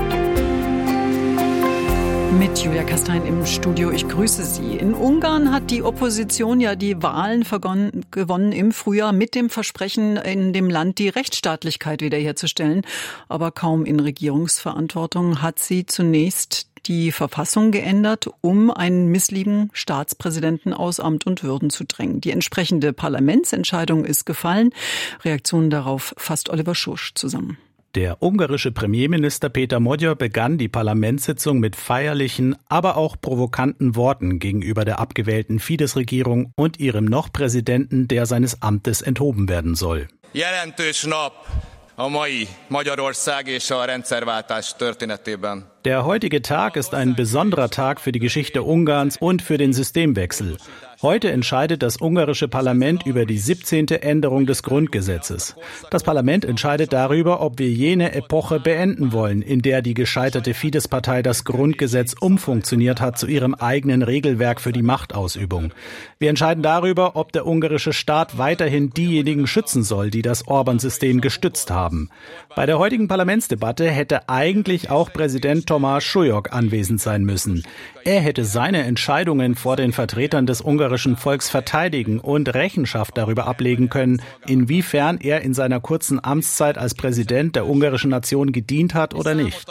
Mit Julia Kastein im Studio. Ich grüße Sie. In Ungarn hat die Opposition ja die Wahlen gewonnen im Frühjahr mit dem Versprechen, in dem Land die Rechtsstaatlichkeit wiederherzustellen. Aber kaum in Regierungsverantwortung hat sie zunächst die Verfassung geändert, um einen misslieben Staatspräsidenten aus Amt und Würden zu drängen. Die entsprechende Parlamentsentscheidung ist gefallen. Reaktionen darauf fasst Oliver Schursch zusammen. Der ungarische Premierminister Peter Magyar begann die Parlamentssitzung mit feierlichen, aber auch provokanten Worten gegenüber der abgewählten Fidesz-Regierung und ihrem noch Präsidenten, der seines Amtes enthoben werden soll. Jelentős nap a mai Magyarország és a rendszerváltás történetében. Der heutige Tag ist ein besonderer Tag für die Geschichte Ungarns und für den Systemwechsel. Heute entscheidet das ungarische Parlament über die siebzehnte Änderung des Grundgesetzes. Das Parlament entscheidet darüber, ob wir jene Epoche beenden wollen, in der die gescheiterte Fidesz-Partei das Grundgesetz umfunktioniert hat zu ihrem eigenen Regelwerk für die Machtausübung. Wir entscheiden darüber, ob der ungarische Staat weiterhin diejenigen schützen soll, die das Orban-System gestützt haben. Bei der heutigen Parlamentsdebatte hätte eigentlich auch Präsident Tomáš Šujok anwesend sein müssen. Er hätte seine Entscheidungen vor den Vertretern des ungarischen Volks verteidigen und Rechenschaft darüber ablegen können, inwiefern er in seiner kurzen Amtszeit als Präsident der ungarischen Nation gedient hat oder nicht.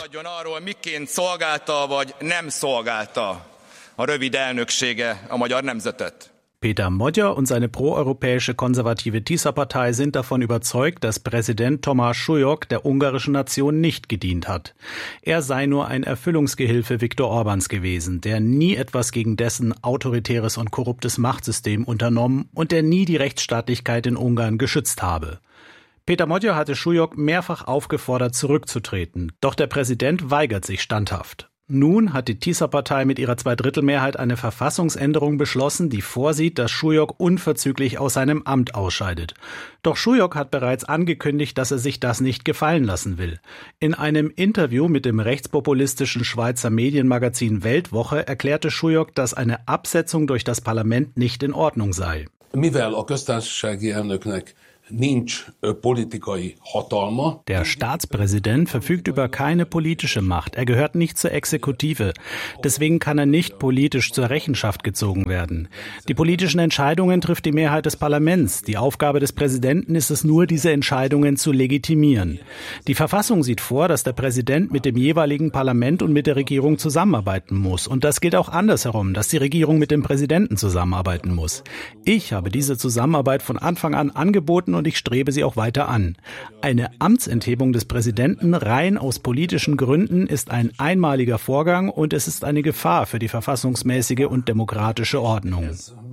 Peter Magyar und seine proeuropäische konservative Tisza-Partei sind davon überzeugt, dass Präsident Tomáš Šujok der ungarischen Nation nicht gedient hat. Er sei nur ein Erfüllungsgehilfe Viktor Orbáns gewesen, der nie etwas gegen dessen autoritäres und korruptes Machtsystem unternommen und der nie die Rechtsstaatlichkeit in Ungarn geschützt habe. Peter Magyar hatte Šujok mehrfach aufgefordert, zurückzutreten, doch der Präsident weigert sich standhaft. Nun hat die Tisza-Partei mit ihrer Zweidrittelmehrheit eine Verfassungsänderung beschlossen, die vorsieht, dass Šujok unverzüglich aus seinem Amt ausscheidet. Doch Šujok hat bereits angekündigt, dass er sich das nicht gefallen lassen will. In einem Interview mit dem rechtspopulistischen Schweizer Medienmagazin Weltwoche erklärte Šujok, dass eine Absetzung durch das Parlament nicht in Ordnung sei. Mivel a köztársasági elnöknek nincs politikai hatalma. Der Staatspräsident verfügt über keine politische Macht. Er gehört nicht zur Exekutive. Deswegen kann er nicht politisch zur Rechenschaft gezogen werden. Die politischen Entscheidungen trifft die Mehrheit des Parlaments. Die Aufgabe des Präsidenten ist es nur, diese Entscheidungen zu legitimieren. Die Verfassung sieht vor, dass der Präsident mit dem jeweiligen Parlament und mit der Regierung zusammenarbeiten muss. Und das gilt auch andersherum, dass die Regierung mit dem Präsidenten zusammenarbeiten muss. Ich habe diese Zusammenarbeit von Anfang an angeboten und ich strebe sie auch weiter an. Eine Amtsenthebung des Präsidenten rein aus politischen Gründen ist ein einmaliger Vorgang und es ist eine Gefahr für die verfassungsmäßige und demokratische Ordnung.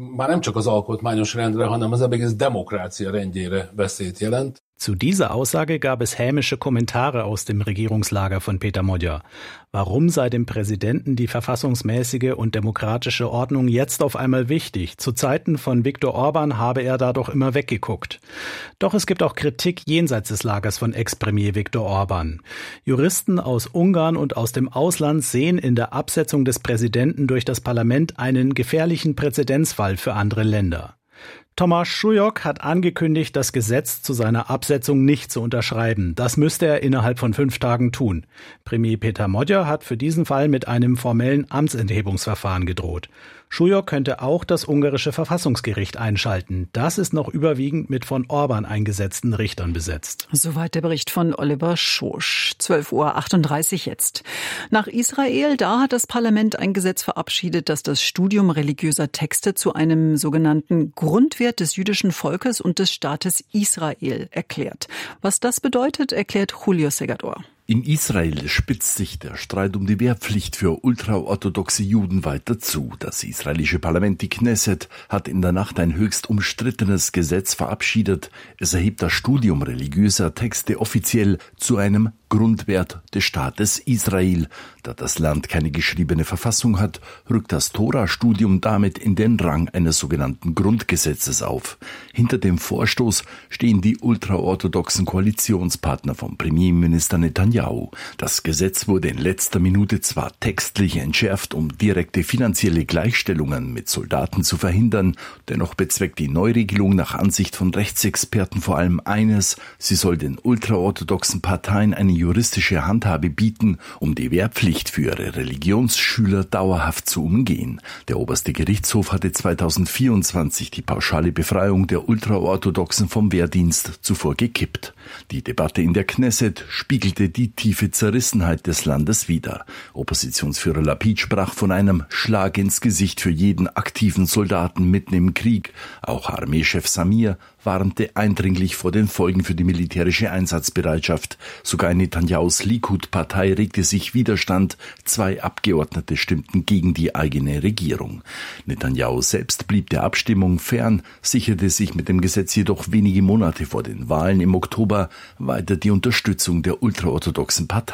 Zu dieser Aussage gab es hämische Kommentare aus dem Regierungslager von Peter Magyar. Warum sei dem Präsidenten die verfassungsmäßige und demokratische Ordnung jetzt auf einmal wichtig? Zu Zeiten von Viktor Orbán habe er da doch immer weggeguckt. Doch es gibt auch Kritik jenseits des Lagers von Ex-Premier Viktor Orbán. Juristen aus Ungarn und aus dem Ausland sehen in der Absetzung des Präsidenten durch das Parlament einen gefährlichen Präzedenzfall für andere Länder. Tomáš Šujok hat angekündigt, das Gesetz zu seiner Absetzung nicht zu unterschreiben. Das müsste er innerhalb von fünf Tagen tun. Premier Peter Magyar hat für diesen Fall mit einem formellen Amtsenthebungsverfahren gedroht. Šujok könnte auch das ungarische Verfassungsgericht einschalten. Das ist noch überwiegend mit von Orbán eingesetzten Richtern besetzt. Soweit der Bericht von Oliver Schosch. zwölf Uhr achtunddreißig jetzt. Nach Israel, da hat das Parlament ein Gesetz verabschiedet, das das Studium religiöser Texte zu einem sogenannten Grundwert des jüdischen Volkes und des Staates Israel erklärt. Was das bedeutet, erklärt Julio Segador. In Israel spitzt sich der Streit um die Wehrpflicht für ultraorthodoxe Juden weiter zu. Das israelische Parlament, die Knesset, hat in der Nacht ein höchst umstrittenes Gesetz verabschiedet. Es erhebt das Studium religiöser Texte offiziell zu einem Grundwert des Staates Israel. Da das Land keine geschriebene Verfassung hat, rückt das Tora-Studium damit in den Rang eines sogenannten Grundgesetzes auf. Hinter dem Vorstoß stehen die ultraorthodoxen Koalitionspartner von Premierminister Netanyahu. Das Gesetz wurde in letzter Minute zwar textlich entschärft, um direkte finanzielle Gleichstellungen mit Soldaten zu verhindern, dennoch bezweckt die Neuregelung nach Ansicht von Rechtsexperten vor allem eines: Sie soll den ultraorthodoxen Parteien eine juristische Handhabe bieten, um die Wehrpflicht für ihre Religionsschüler dauerhaft zu umgehen. Der oberste Gerichtshof hatte zweitausendvierundzwanzig die pauschale Befreiung der Ultraorthodoxen vom Wehrdienst zuvor gekippt. Die Debatte in der Knesset spiegelte die tiefe Zerrissenheit des Landes wider. Oppositionsführer Lapid sprach von einem Schlag ins Gesicht für jeden aktiven Soldaten mitten im Krieg. Auch Armeechef Samir warnte eindringlich vor den Folgen für die militärische Einsatzbereitschaft. Sogar in Netanyahus Likud-Partei regte sich Widerstand. Zwei Abgeordnete stimmten gegen die eigene Regierung. Netanyahu selbst blieb der Abstimmung fern, sicherte sich mit dem Gesetz jedoch wenige Monate vor den Wahlen im Oktober weiter die Unterstützung der ultraorthodoxen Parteien.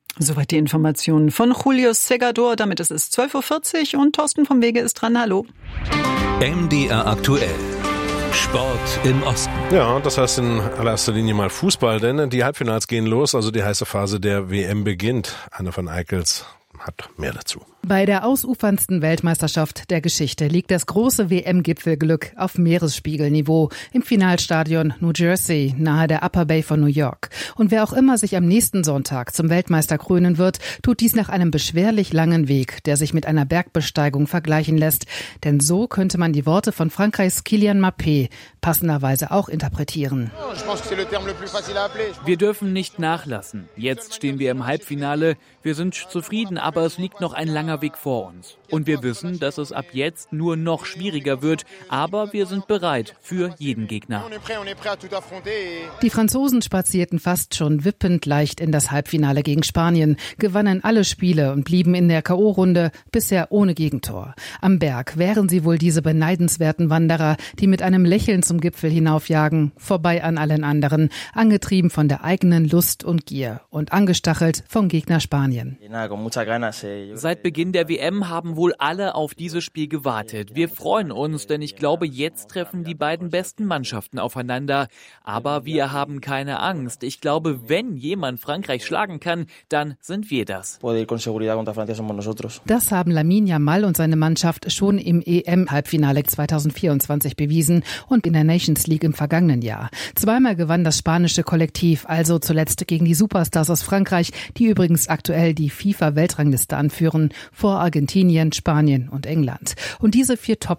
Soweit die Informationen von Julio Segador. Damit ist es zwölf Uhr vierzig und Thorsten vom Wege ist dran. Hallo. M D R aktuell. Sport im Osten. Ja, und das heißt in allererster Linie mal Fußball, denn die Halbfinals gehen los, also die heiße Phase der W M beginnt. Anne van Eickels hat mehr dazu. Bei der ausuferndsten Weltmeisterschaft der Geschichte liegt das große W M-Gipfelglück auf Meeresspiegelniveau im Finalstadion New Jersey nahe der Upper Bay von New York. Und wer auch immer sich am nächsten Sonntag zum Weltmeister krönen wird, tut dies nach einem beschwerlich langen Weg, der sich mit einer Bergbesteigung vergleichen lässt. Denn so könnte man die Worte von Frankreichs Kylian Mbappé passenderweise auch interpretieren. Wir dürfen nicht nachlassen. Jetzt stehen wir im Halbfinale. Wir sind zufrieden, aber es liegt noch ein langer Weg vor uns. Und wir wissen, dass es ab jetzt nur noch schwieriger wird, aber wir sind bereit für jeden Gegner. Die Franzosen spazierten fast schon wippend leicht in das Halbfinale gegen Spanien, gewannen alle Spiele und blieben in der K O-Runde bisher ohne Gegentor. Am Berg wären sie wohl diese beneidenswerten Wanderer, die mit einem Lächeln zum Gipfel hinaufjagen, vorbei an allen anderen, angetrieben von der eigenen Lust und Gier und angestachelt vom Gegner Spanien. Seit Beginn der W M haben wohl alle auf dieses Spiel gewartet. Wir freuen uns, denn ich glaube, jetzt treffen die beiden besten Mannschaften aufeinander. Aber wir haben keine Angst. Ich glaube, wenn jemand Frankreich schlagen kann, dann sind wir das. Das haben Lamine Yamal und seine Mannschaft schon im E M-Halbfinale zweitausendvierundzwanzig bewiesen und in der Nations League im vergangenen Jahr. Zweimal gewann das spanische Kollektiv, also zuletzt gegen die Superstars aus Frankreich, die übrigens aktuell die FIFA-Weltrangliste anführen, vor Argentinien, Spanien und England. Und diese vier Top